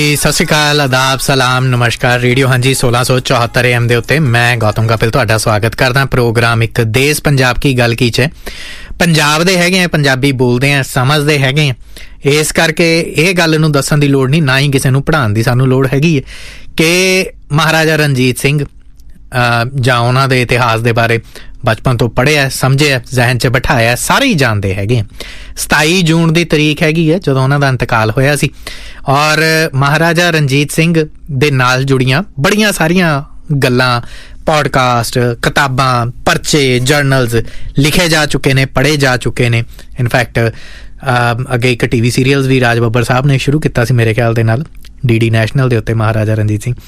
ਸਤਿ ਸ਼੍ਰੀ ਅਕਾਲ, ਆਦਾਬ, ਸਲਾਮ, ਨਮਸਕਾਰ। ਰੇਡੀਓ ਹਾਂਜੀ 1674 AM ਦੇ ਉੱਤੇ ਮੈਂ ਗੌਤਮ ਕਪਿਲ ਤੁਹਾਡਾ ਸਵਾਗਤ ਕਰਦਾ। ਪ੍ਰੋਗਰਾਮ ਇੱਕ ਦੇਸ਼ ਪੰਜਾਬ ਕੀ ਗੱਲ ਕੀ 'ਚ ਪੰਜਾਬ ਦੇ ਹੈਗੇ ਆ, ਪੰਜਾਬੀ ਬੋਲਦੇ ਆ, ਸਮਝਦੇ ਹੈਗੇ ਆ। ਇਸ ਕਰਕੇ ਇਹ ਗੱਲ ਨੂੰ ਦੱਸਣ ਦੀ ਲੋੜ ਨਹੀਂ, ਨਾ ਹੀ ਕਿਸੇ ਨੂੰ ਪੜ੍ਹਾਉਣ ਦੀ ਸਾਨੂੰ ਲੋੜ ਹੈਗੀ ਹੈ ਕਿ ਮਹਾਰਾਜਾ ਰਣਜੀਤ ਸਿੰਘ ਜਾਂ ਉਹਨਾਂ ਦੇ ਇਤਿਹਾਸ ਦੇ ਬਾਰੇ ਬਚਪਨ ਤੋਂ ਪੜ੍ਹਿਆ, ਸਮਝਿਆ, ਜ਼ਹਿਨ 'ਚ ਬਿਠਾਇਆ, ਸਾਰੇ ਹੀ ਜਾਣਦੇ ਹੈਗੇ ਆ। 27 ਜੂਨ ਦੀ ਤਰੀਕ ਹੈਗੀ ਹੈ ਜਦੋਂ ਉਹਨਾਂ ਦਾ ਇੰਤਕਾਲ ਹੋਇਆ ਸੀ। ਔਰ ਮਹਾਰਾਜਾ ਰਣਜੀਤ ਸਿੰਘ ਦੇ ਨਾਲ ਜੁੜੀਆਂ ਬੜੀਆਂ ਸਾਰੀਆਂ ਗੱਲਾਂ, ਪੋਡਕਾਸਟ, ਕਿਤਾਬਾਂ, ਪਰਚੇ, ਜਰਨਲਸ ਲਿਖੇ ਜਾ ਚੁੱਕੇ ਨੇ, ਪੜ੍ਹੇ ਜਾ ਚੁੱਕੇ ਨੇ। ਇਨਫੈਕਟ ਅੱਗੇ ਇੱਕ TV ਸੀਰੀਅਲ ਵੀ ਰਾਜ ਬੱਬਰ ਸਾਹਿਬ ਨੇ ਸ਼ੁਰੂ ਕੀਤਾ ਸੀ ਮੇਰੇ ਖਿਆਲ ਦੇ ਨਾਲ, DD ਨੈਸ਼ਨਲ ਦੇ ਉੱਤੇ, ਮਹਾਰਾਜਾ ਰਣਜੀਤ ਸਿੰਘ।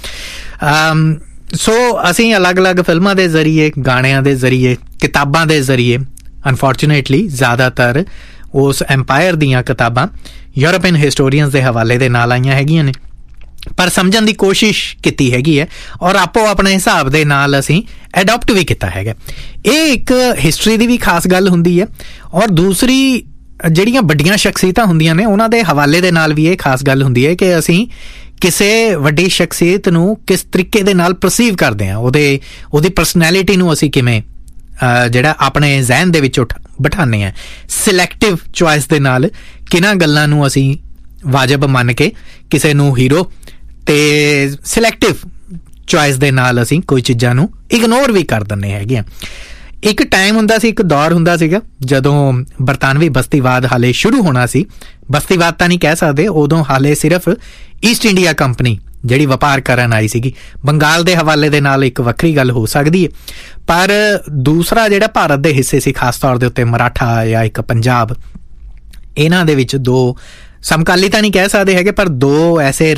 ਸੋ ਅਸੀਂ ਅਲੱਗ-ਅਲੱਗ ਫਿਲਮਾਂ ਦੇ ਜ਼ਰੀਏ, ਗਾਣਿਆਂ ਦੇ ਜ਼ਰੀਏ, ਕਿਤਾਬਾਂ ਦੇ ਜ਼ਰੀਏ, ਅਨਫੋਰਚੂਨੇਟਲੀ ਜ਼ਿਆਦਾਤਰ ਉਸ ਐਮਪਾਇਰ ਦੀਆਂ ਕਿਤਾਬਾਂ ਯੂਰਪੀਅਨ ਹਿਸਟੋਰੀਅਨਸ ਦੇ ਹਵਾਲੇ ਦੇ ਨਾਲ ਆਈਆਂ ਹੈਗੀਆਂ ਨੇ, ਪਰ ਸਮਝਣ ਦੀ ਕੋਸ਼ਿਸ਼ ਕੀਤੀ ਹੈਗੀ ਹੈ ਔਰ ਆਪੋ ਆਪਣੇ ਹਿਸਾਬ ਦੇ ਨਾਲ ਅਸੀਂ ਅਡੋਪਟ ਵੀ ਕੀਤਾ ਹੈਗਾ। ਇਹ ਇੱਕ ਹਿਸਟਰੀ ਦੀ ਵੀ ਖਾਸ ਗੱਲ ਹੁੰਦੀ ਹੈ ਔਰ ਦੂਸਰੀ ਜਿਹੜੀਆਂ ਵੱਡੀਆਂ ਸ਼ਖਸੀਅਤਾਂ ਹੁੰਦੀਆਂ ਨੇ ਉਹਨਾਂ ਦੇ ਹਵਾਲੇ ਦੇ ਨਾਲ ਵੀ ਇਹ ਖਾਸ ਗੱਲ ਹੁੰਦੀ ਹੈ ਕਿ ਅਸੀਂ ਕਿਸੇ ਵੱਡੀ ਸ਼ਖਸੀਅਤ ਨੂੰ ਕਿਸ ਤਰੀਕੇ ਦੇ ਨਾਲ ਪਰਸੀਵ ਕਰਦੇ ਹਾਂ, ਉਹਦੀ ਪਰਸਨੈਲਿਟੀ ਨੂੰ ਅਸੀਂ ਕਿਵੇਂ ਜਿਹੜਾ ਆਪਣੇ ਜ਼ਹਿਨ ਦੇ ਵਿੱਚ ਬਿਠਾਉਂਦੇ ਹਾਂ। ਸਿਲੈਕਟਿਵ ਚੁਆਇਸ ਦੇ ਨਾਲ ਕਿਹਨਾਂ ਗੱਲਾਂ ਨੂੰ ਅਸੀਂ ਵਾਜਬ ਮੰਨ ਕੇ ਕਿਸੇ ਨੂੰ ਹੀਰੋ, ਤੇ ਸਿਲੈਕਟਿਵ ਚੁਆਇਸ ਦੇ ਨਾਲ ਅਸੀਂ ਕੋਈ ਚੀਜ਼ਾਂ ਨੂੰ ਇਗਨੋਰ ਵੀ ਕਰ ਦਿੰਦੇ ਹੈਗੇ ਆ। ਇੱਕ ਟਾਈਮ ਹੁੰਦਾ ਸੀ, ਇੱਕ ਦੌਰ ਹੁੰਦਾ ਸੀਗਾ ਜਦੋਂ ਬਰਤਾਨਵੀ ਬਸਤੀਵਾਦ ਹਾਲੇ ਸ਼ੁਰੂ ਹੋਣਾ ਸੀ। ਬਸਤੀਵਾਦ ਤਾਂ ਨਹੀਂ ਕਹਿ ਸਕਦੇ, ਉਦੋਂ ਹਾਲੇ ਸਿਰਫ ਈਸਟ ਇੰਡੀਆ ਕੰਪਨੀ ਜਿਹੜੀ ਵਪਾਰ ਕਰਨ ਆਈ ਸੀਗੀ। ਬੰਗਾਲ ਦੇ ਹਵਾਲੇ ਦੇ ਨਾਲ ਇੱਕ ਵੱਖਰੀ ਗੱਲ ਹੋ ਸਕਦੀ ਹੈ, ਪਰ ਦੂਸਰਾ ਜਿਹੜਾ ਭਾਰਤ ਦੇ ਹਿੱਸੇ ਸੀ, ਖਾਸ ਤੌਰ ਦੇ ਉੱਤੇ ਮਰਾਠਾ ਜਾਂ ਇੱਕ ਪੰਜਾਬ, ਇਹਨਾਂ ਦੇ ਵਿੱਚ ਦੋ ਸਮਕਾਲੀ ਤਾਂ ਨਹੀਂ ਕਹਿ ਸਕਦੇ ਹੈਗੇ, ਪਰ ਦੋ ਐਸੇ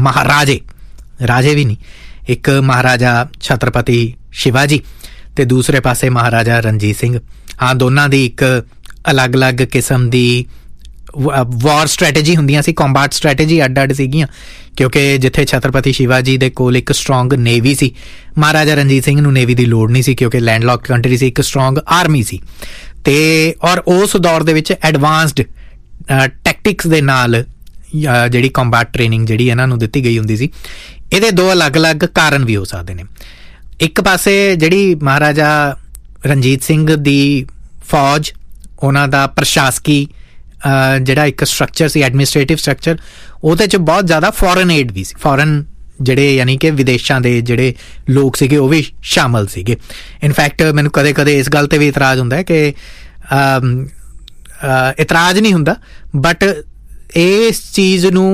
ਰਾਜੇ ਵੀ ਨਹੀਂ, ਇੱਕ ਮਹਾਰਾਜਾ ਛਤਰਪਤੀ ਸ਼ਿਵਾਜੀ ਤੇ ਦੂਸਰੇ ਪਾਸੇ ਮਹਾਰਾਜਾ ਰਣਜੀਤ ਸਿੰਘ। ਹਾਂ, ਦੋਨਾਂ ਦੀ ਇੱਕ ਅਲੱਗ-ਅਲੱਗ ਕਿਸਮ ਦੀ ਵਾਰ ਸਟ੍ਰੈਟਜੀ ਹੁੰਦੀਆਂ ਸੀ, ਕੰਬਾਟ ਸਟ੍ਰੈਟਜੀ ਅੱਡ-ਅੱਡ ਸੀਗੀਆਂ, ਕਿਉਂਕਿ ਜਿੱਥੇ ਛਤਰਪਤੀ ਸ਼ਿਵਾਜੀ ਦੇ ਕੋਲ ਇੱਕ ਸਟਰੋਂਗ ਨੇਵੀ ਸੀ, ਮਹਾਰਾਜਾ ਰਣਜੀਤ ਸਿੰਘ ਨੂੰ ਨੇਵੀ ਦੀ ਲੋੜ ਨਹੀਂ ਸੀ ਕਿਉਂਕਿ ਲੈਂਡਲੌਕਡ ਕੰਟਰੀ ਸੀ, ਇੱਕ ਸਟਰੋਂਗ ਆਰਮੀ ਸੀ। ਤੇ ਔਰ ਉਸ ਦੌਰ ਦੇ ਵਿੱਚ ਐਡਵਾਂਸਡ ਟੈਕਟਿਕਸ ਦੇ ਨਾਲ ਜਿਹੜੀ ਕੰਬਾਟ ਟ੍ਰੇਨਿੰਗ ਜਿਹੜੀ ਇਹਨਾਂ ਨੂੰ ਦਿੱਤੀ ਗਈ ਹੁੰਦੀ ਸੀ। ਇਹਦੇ ਦੋ ਅਲੱਗ-ਅਲੱਗ ਕਾਰਨ ਵੀ ਹੋ ਸਕਦੇ ਨੇ। ਇੱਕ ਪਾਸੇ ਜਿਹੜੀ ਮਹਾਰਾਜਾ ਰਣਜੀਤ ਸਿੰਘ ਦੀ ਫੌਜ, ਉਹਨਾਂ ਦਾ ਪ੍ਰਸ਼ਾਸਕੀ ਜਿਹੜਾ ਇੱਕ ਸਟਰਕਚਰ ਸੀ, ਐਡਮਿਨਿਸਟ੍ਰੇਟਿਵ ਸਟਰਕਚਰ, ਉਹਦੇ 'ਚ ਬਹੁਤ ਜ਼ਿਆਦਾ ਫੋਰਨ ਏਡ ਵੀ ਸੀ, ਫੋਰਨ ਜਿਹੜੇ ਯਾਨੀ ਕਿ ਵਿਦੇਸ਼ਾਂ ਦੇ ਜਿਹੜੇ ਲੋਕ ਸੀਗੇ ਉਹ ਵੀ ਸ਼ਾਮਲ ਸੀਗੇ। ਇਨਫੈਕਟ ਮੈਨੂੰ ਕਦੇ-ਕਦੇ ਇਸ ਗੱਲ 'ਤੇ ਵੀ ਇਤਰਾਜ਼ ਹੁੰਦਾ ਹੈ ਕਿ ਇਤਰਾਜ਼ ਨਹੀਂ ਹੁੰਦਾ, ਬਟ ਇਸ ਚੀਜ਼ ਨੂੰ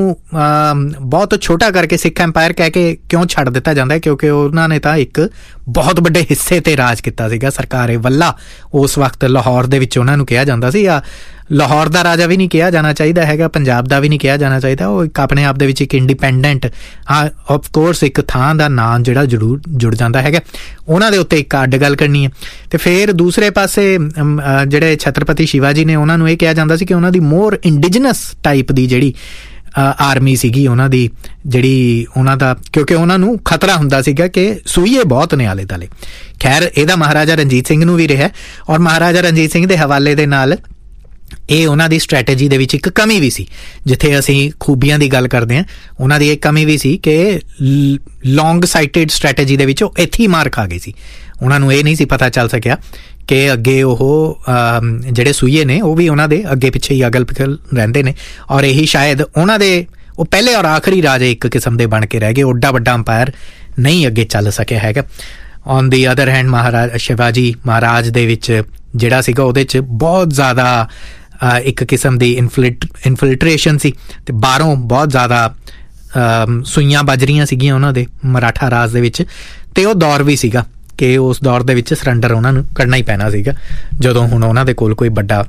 ਬਹੁਤ ਛੋਟਾ ਕਰਕੇ ਸਿੱਖ ਐਮਪਾਇਰ ਕਹਿ ਕੇ ਕਿਉਂ ਛੱਡ ਦਿੱਤਾ ਜਾਂਦਾ ਹੈ, ਕਿਉਂਕਿ ਉਹਨਾਂ ਨੇ ਤਾਂ ਇੱਕ ਬਹੁਤ ਵੱਡੇ ਹਿੱਸੇ 'ਤੇ ਰਾਜ ਕੀਤਾ ਸੀਗਾ। ਸਰਕਾਰੇ ਵੱਲਾ ਉਸ ਵਕਤ ਲਾਹੌਰ ਦੇ ਵਿੱਚ ਉਹਨਾਂ ਨੂੰ ਕਿਹਾ ਜਾਂਦਾ ਸੀ, ਜਾਂ ਲਾਹੌਰ ਦਾ ਰਾਜਾ ਵੀ ਨਹੀਂ ਕਿਹਾ ਜਾਣਾ ਚਾਹੀਦਾ ਹੈਗਾ, ਪੰਜਾਬ ਦਾ ਵੀ ਨਹੀਂ ਕਿਹਾ ਜਾਣਾ ਚਾਹੀਦਾ। ਉਹ ਇੱਕ ਆਪਣੇ ਆਪ ਦੇ ਵਿੱਚ ਇੱਕ ਇੰਡੀਪੈਂਡੈਂਟ, ਹਾਂ ਆਫ ਕੋਰਸ ਇੱਕ ਥਾਂ ਦਾ ਨਾਂ ਜਿਹੜਾ ਜ਼ਰੂਰ ਜੁੜ ਜਾਂਦਾ ਹੈਗਾ। ਉਹਨਾਂ ਦੇ ਉੱਤੇ ਇੱਕ ਅੱਡ ਗੱਲ ਕਰਨੀ ਹੈ। ਤੇ ਫਿਰ ਦੂਸਰੇ ਪਾਸੇ ਜਿਹੜੇ ਛਤਰਪਤੀ ਸ਼ਿਵਾਜੀ ਨੇ, ਉਹਨਾਂ ਨੂੰ ਇਹ ਕਿਹਾ ਜਾਂਦਾ ਸੀ ਕਿ ਉਹਨਾਂ ਦੀ ਮੋਰ ਇੰਡੀਜਨਸ ਟਾਈਪ ਦੀ ਜਿਹੜੀ ਆਰਮੀ ਸੀਗੀ ਉਹਨਾਂ ਦੀ, ਜਿਹੜੀ ਉਹਨਾਂ ਦਾ, ਕਿਉਂਕਿ ਉਹਨਾਂ ਨੂੰ ਖਤਰਾ ਹੁੰਦਾ ਸੀਗਾ ਕਿ ਸੂਈਏ ਬਹੁਤ ਨੇ ਆਲੇ ਦੁਆਲੇ। ਖੈਰ, ਇਹਦਾ ਮਹਾਰਾਜਾ ਰਣਜੀਤ ਸਿੰਘ ਨੂੰ ਵੀ ਰਿਹਾ, ਔਰ ਮਹਾਰਾਜਾ ਰਣਜੀਤ ਸਿੰਘ ਦੇ ਹਵਾਲੇ ਦੇ ਨਾਲ ਇਹ ਉਹਨਾਂ ਦੀ ਸਟ੍ਰੈਟਜੀ ਦੇ ਵਿੱਚ ਇੱਕ ਕਮੀ ਵੀ ਸੀ। ਜਿੱਥੇ ਅਸੀਂ ਖੂਬੀਆਂ ਦੀ ਗੱਲ ਕਰਦੇ ਹਾਂ, ਉਹਨਾਂ ਦੀ ਇੱਕ ਕਮੀ ਵੀ ਸੀ ਕਿ ਲੌਂਗ ਸਾਈਟਡ ਸਟ੍ਰੈਟਜੀ ਦੇ ਵਿੱਚ ਉਹ ਇੱਥੇ ਹੀ ਮਾਰ ਖਾ ਗਏ ਸੀ। ਉਹਨਾਂ ਨੂੰ ਇਹ ਨਹੀਂ ਸੀ ਪਤਾ ਚੱਲ ਸਕਿਆ ਕਿ ਅੱਗੇ ਉਹ ਜਿਹੜੇ ਸੂਈਏ ਨੇ ਉਹ ਵੀ ਉਹਨਾਂ ਦੇ ਅੱਗੇ ਪਿੱਛੇ ਹੀ ਅਗਲ ਪਿਛਲ ਰਹਿੰਦੇ ਨੇ, ਔਰ ਇਹੀ ਸ਼ਾਇਦ ਉਹਨਾਂ ਦੇ ਉਹ ਪਹਿਲੇ ਔਰ ਆਖਰੀ ਰਾਜੇ ਇੱਕ ਕਿਸਮ ਦੇ ਬਣ ਕੇ ਰਹਿ ਗਏ। ਓਡਾ ਵੱਡਾ ਅੰਪਾਇਰ ਨਹੀਂ ਅੱਗੇ ਚੱਲ ਸਕਿਆ ਹੈਗਾ। On the other hand Maharaja Shivaji ਮਹਾਰਾਜ ਦੇ ਵਿੱਚ ਜਿਹੜਾ ਸੀਗਾ ਉਹਦੇ 'ਚ ਬਹੁਤ ਜ਼ਿਆਦਾ ਇੱਕ ਕਿਸਮ ਦੀ ਇਨਫਿਲਟਰੇਸ਼ਨ ਸੀ, ਤੇ ਬਾਹਰੋਂ ਬਹੁਤ ਜ਼ਿਆਦਾ ਸੂਈਆਂ ਵੱਜ ਰਹੀਆਂ ਸੀਗੀਆਂ ਉਹਨਾਂ ਦੇ ਮਰਾਠਾ ਰਾਜ ਦੇ ਵਿੱਚ। ਤੇ ਉਹ ਦੌਰ ਵੀ ਸੀਗਾ ਕਿ ਉਸ ਦੌਰ ਦੇ ਵਿੱਚ ਸਰੈਂਡਰ ਉਹਨਾਂ ਨੂੰ ਕਰਨਾ ਹੀ ਪੈਣਾ ਸੀਗਾ, ਜਦੋਂ ਹੁਣ ਉਹਨਾਂ ਦੇ ਕੋਲ ਕੋਈ ਵੱਡਾ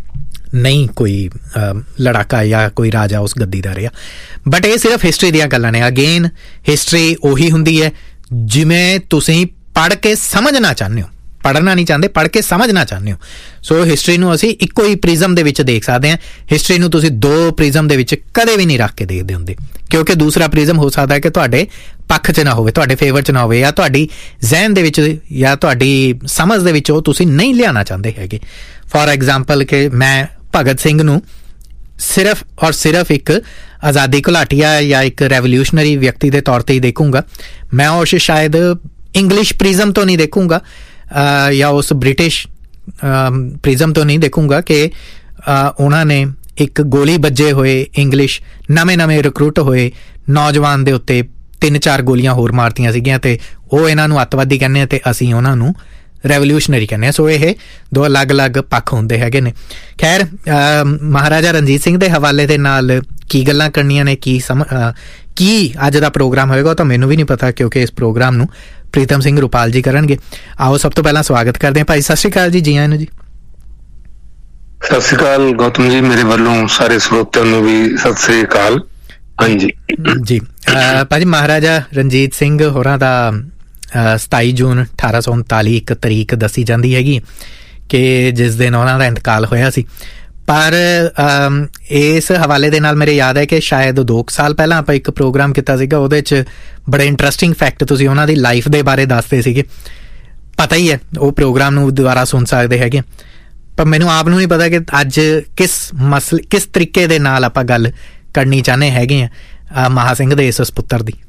ਨਹੀਂ ਕੋਈ ਲੜਾਕਾ ਜਾਂ ਕੋਈ ਰਾਜਾ ਉਸ ਗੱਦੀ ਦਾ ਰਿਹਾ। ਬਟ ਇਹ ਸਿਰਫ ਹਿਸਟਰੀ ਦੀਆਂ ਗੱਲਾਂ ਨੇ। ਅਗੇਨ ਹਿਸਟਰੀ ਉਹੀ ਹੁੰਦੀ ਹੈ ਜਿਵੇਂ ਤੁਸੀਂ ਪੜ੍ਹ ਕੇ ਸਮਝਣਾ ਚਾਹੁੰਦੇ ਹੋ, ਪੜ੍ਹਨਾ ਨਹੀਂ ਚਾਹੁੰਦੇ, ਪੜ੍ਹ ਕੇ ਸਮਝਣਾ ਚਾਹੁੰਦੇ ਹੋ। ਸੋ ਹਿਸਟਰੀ ਨੂੰ ਅਸੀਂ ਇੱਕੋ ਹੀ ਪ੍ਰਿਜ਼ਮ ਦੇ ਵਿੱਚ ਦੇਖ ਸਕਦੇ ਹਾਂ। ਹਿਸਟਰੀ ਨੂੰ ਤੁਸੀਂ ਦੋ ਪ੍ਰਿਜ਼ਮ ਦੇ ਵਿੱਚ ਕਦੇ ਵੀ ਨਹੀਂ ਰੱਖ ਕੇ ਦੇਖਦੇ ਹੁੰਦੇ, ਕਿਉਂਕਿ ਦੂਸਰਾ ਪ੍ਰਿਜ਼ਮ ਹੋ ਸਕਦਾ ਕਿ ਤੁਹਾਡੇ ਪੱਖ 'ਚ ਨਾ ਹੋਵੇ, ਤੁਹਾਡੇ ਫੇਵਰ 'ਚ ਨਾ ਹੋਵੇ, ਜਾਂ ਤੁਹਾਡੀ ਜ਼ਹਿਨ ਦੇ ਵਿੱਚ ਜਾਂ ਤੁਹਾਡੀ ਸਮਝ ਦੇ ਵਿੱਚ ਉਹ ਤੁਸੀਂ ਨਹੀਂ ਲਿਆਉਣਾ ਚਾਹੁੰਦੇ ਹੈਗੇ। ਫੋਰ ਐਗਜ਼ਾਮਪਲ ਕਿ ਮੈਂ ਭਗਤ ਸਿੰਘ ਨੂੰ सिर्फ और सिर्फ एक आज़ादी घुलाटिया या एक रेवोल्यूशनरी व्यक्ति के तौर पर ही देखूँगा। मैं उस शायद इंग्लिश प्रिज्म तो नहीं देखूँगा या उस ब्रिटिश प्रिज्म तो नहीं देखूँगा कि उन्होंने एक गोली बजे हुए इंग्लिश नਵੇਂ रिक्रूट हुए नौजवान के उत्ते 3-4 गोलियां होर मारतियां सीगियां ते ਉਹ ਇਹਨਾਂ ਨੂੰ ਅੱਤਵਾਦੀ ਕਹਿੰਦੇ ਆ ਤੇ ਅਸੀਂ ਉਹਨਾਂ ਨੂੰ ਰੈਵੋਲੂਸ਼ਨਰੀ ਕਹਿੰਦੇ ਆ। ਸੋ ਇਹ ਦੋ ਅਲੱਗ-ਅਲੱਗ ਪੱਖ ਹੁੰਦੇ ਹੈਗੇ ਨੇ। ਖੈਰ, ਮਹਾਰਾਜਾ ਰਣਜੀਤ ਸਿੰਘ ਦੇ ਹਵਾਲੇ ਦੇ ਨਾਲ ਕੀ ਗੱਲਾਂ ਕਰਨੀਆਂ ਨੇ, ਕੀ ਅੱਜ ਦਾ ਪ੍ਰੋਗਰਾਮ ਹੋਏਗਾ, ਉਹ ਤਾਂ ਮੈਨੂੰ ਵੀ ਨਹੀਂ ਪਤਾ ਕਿਉਂਕਿ ਇਸ ਪ੍ਰੋਗਰਾਮ ਨੂੰ ਪ੍ਰੀਤਮ ਸਿੰਘ ਰੁਪਾਲ ਜੀ ਕਰਨਗੇ। ਆਓ ਸਭ ਤੋਂ ਪਹਿਲਾਂ ਸਵਾਗਤ ਕਰਦੇ ਹਾਂ ਭਾਈ। ਸਤਿ ਸ਼੍ਰੀ ਅਕਾਲ ਜੀ, ਜੀ ਆਇਆਂ ਨੂੰ ਜੀ। ਸਤਿ ਸ਼੍ਰੀ ਅਕਾਲ ਗੌਤਮ ਜੀ, ਮੇਰੇ ਵੱਲੋਂ ਸਾਰੇ ਸਰੋਤਿਆਂ ਨੂੰ ਵੀ ਸਤਿ ਸ਼੍ਰੀ ਅਕਾਲ। ਹਾਂਜੀ ਜੀ ਭਾਜੀ, ਮਹਾਰਾਜਾ ਰਣਜੀਤ ਸਿੰਘ ਹੋਰਾਂ ਦਾ 27 ਜੂਨ 1839 ਇੱਕ ਤਰੀਕ ਦੱਸੀ ਜਾਂਦੀ ਹੈਗੀ ਕਿ ਜਿਸ ਦਿਨ ਉਹਨਾਂ ਦਾ ਇੰਤਕਾਲ ਹੋਇਆ ਸੀ। ਪਰ ਇਸ ਹਵਾਲੇ ਦੇ ਨਾਲ ਮੇਰੇ ਯਾਦ ਹੈ ਕਿ ਸ਼ਾਇਦ 2 ਸਾਲ ਪਹਿਲਾਂ ਆਪਾਂ ਇੱਕ ਪ੍ਰੋਗਰਾਮ ਕੀਤਾ ਸੀਗਾ, ਉਹਦੇ 'ਚ ਬੜੇ ਇੰਟਰਸਟਿੰਗ ਫੈਕਟ ਤੁਸੀਂ ਉਹਨਾਂ ਦੀ ਲਾਈਫ ਦੇ ਬਾਰੇ ਦੱਸਦੇ ਸੀਗੇ। ਪਤਾ ਹੀ ਹੈ, ਉਹ ਪ੍ਰੋਗਰਾਮ ਨੂੰ ਦੁਬਾਰਾ ਸੁਣ ਸਕਦੇ ਹੈਗੇ। ਪਰ ਮੈਨੂੰ ਆਪ ਨੂੰ ਨਹੀਂ ਪਤਾ ਕਿ ਅੱਜ ਕਿਸ ਤਰੀਕੇ ਦੇ ਨਾਲ ਆਪਾਂ ਗੱਲ ਕਰਨੀ ਚਾਹੁੰਦੇ ਹੈਗੇ ਆ ਮਹਾ ਸਿੰਘ ਦੇ ਇਸ ਸਪੁੱਤਰ ਦੀ।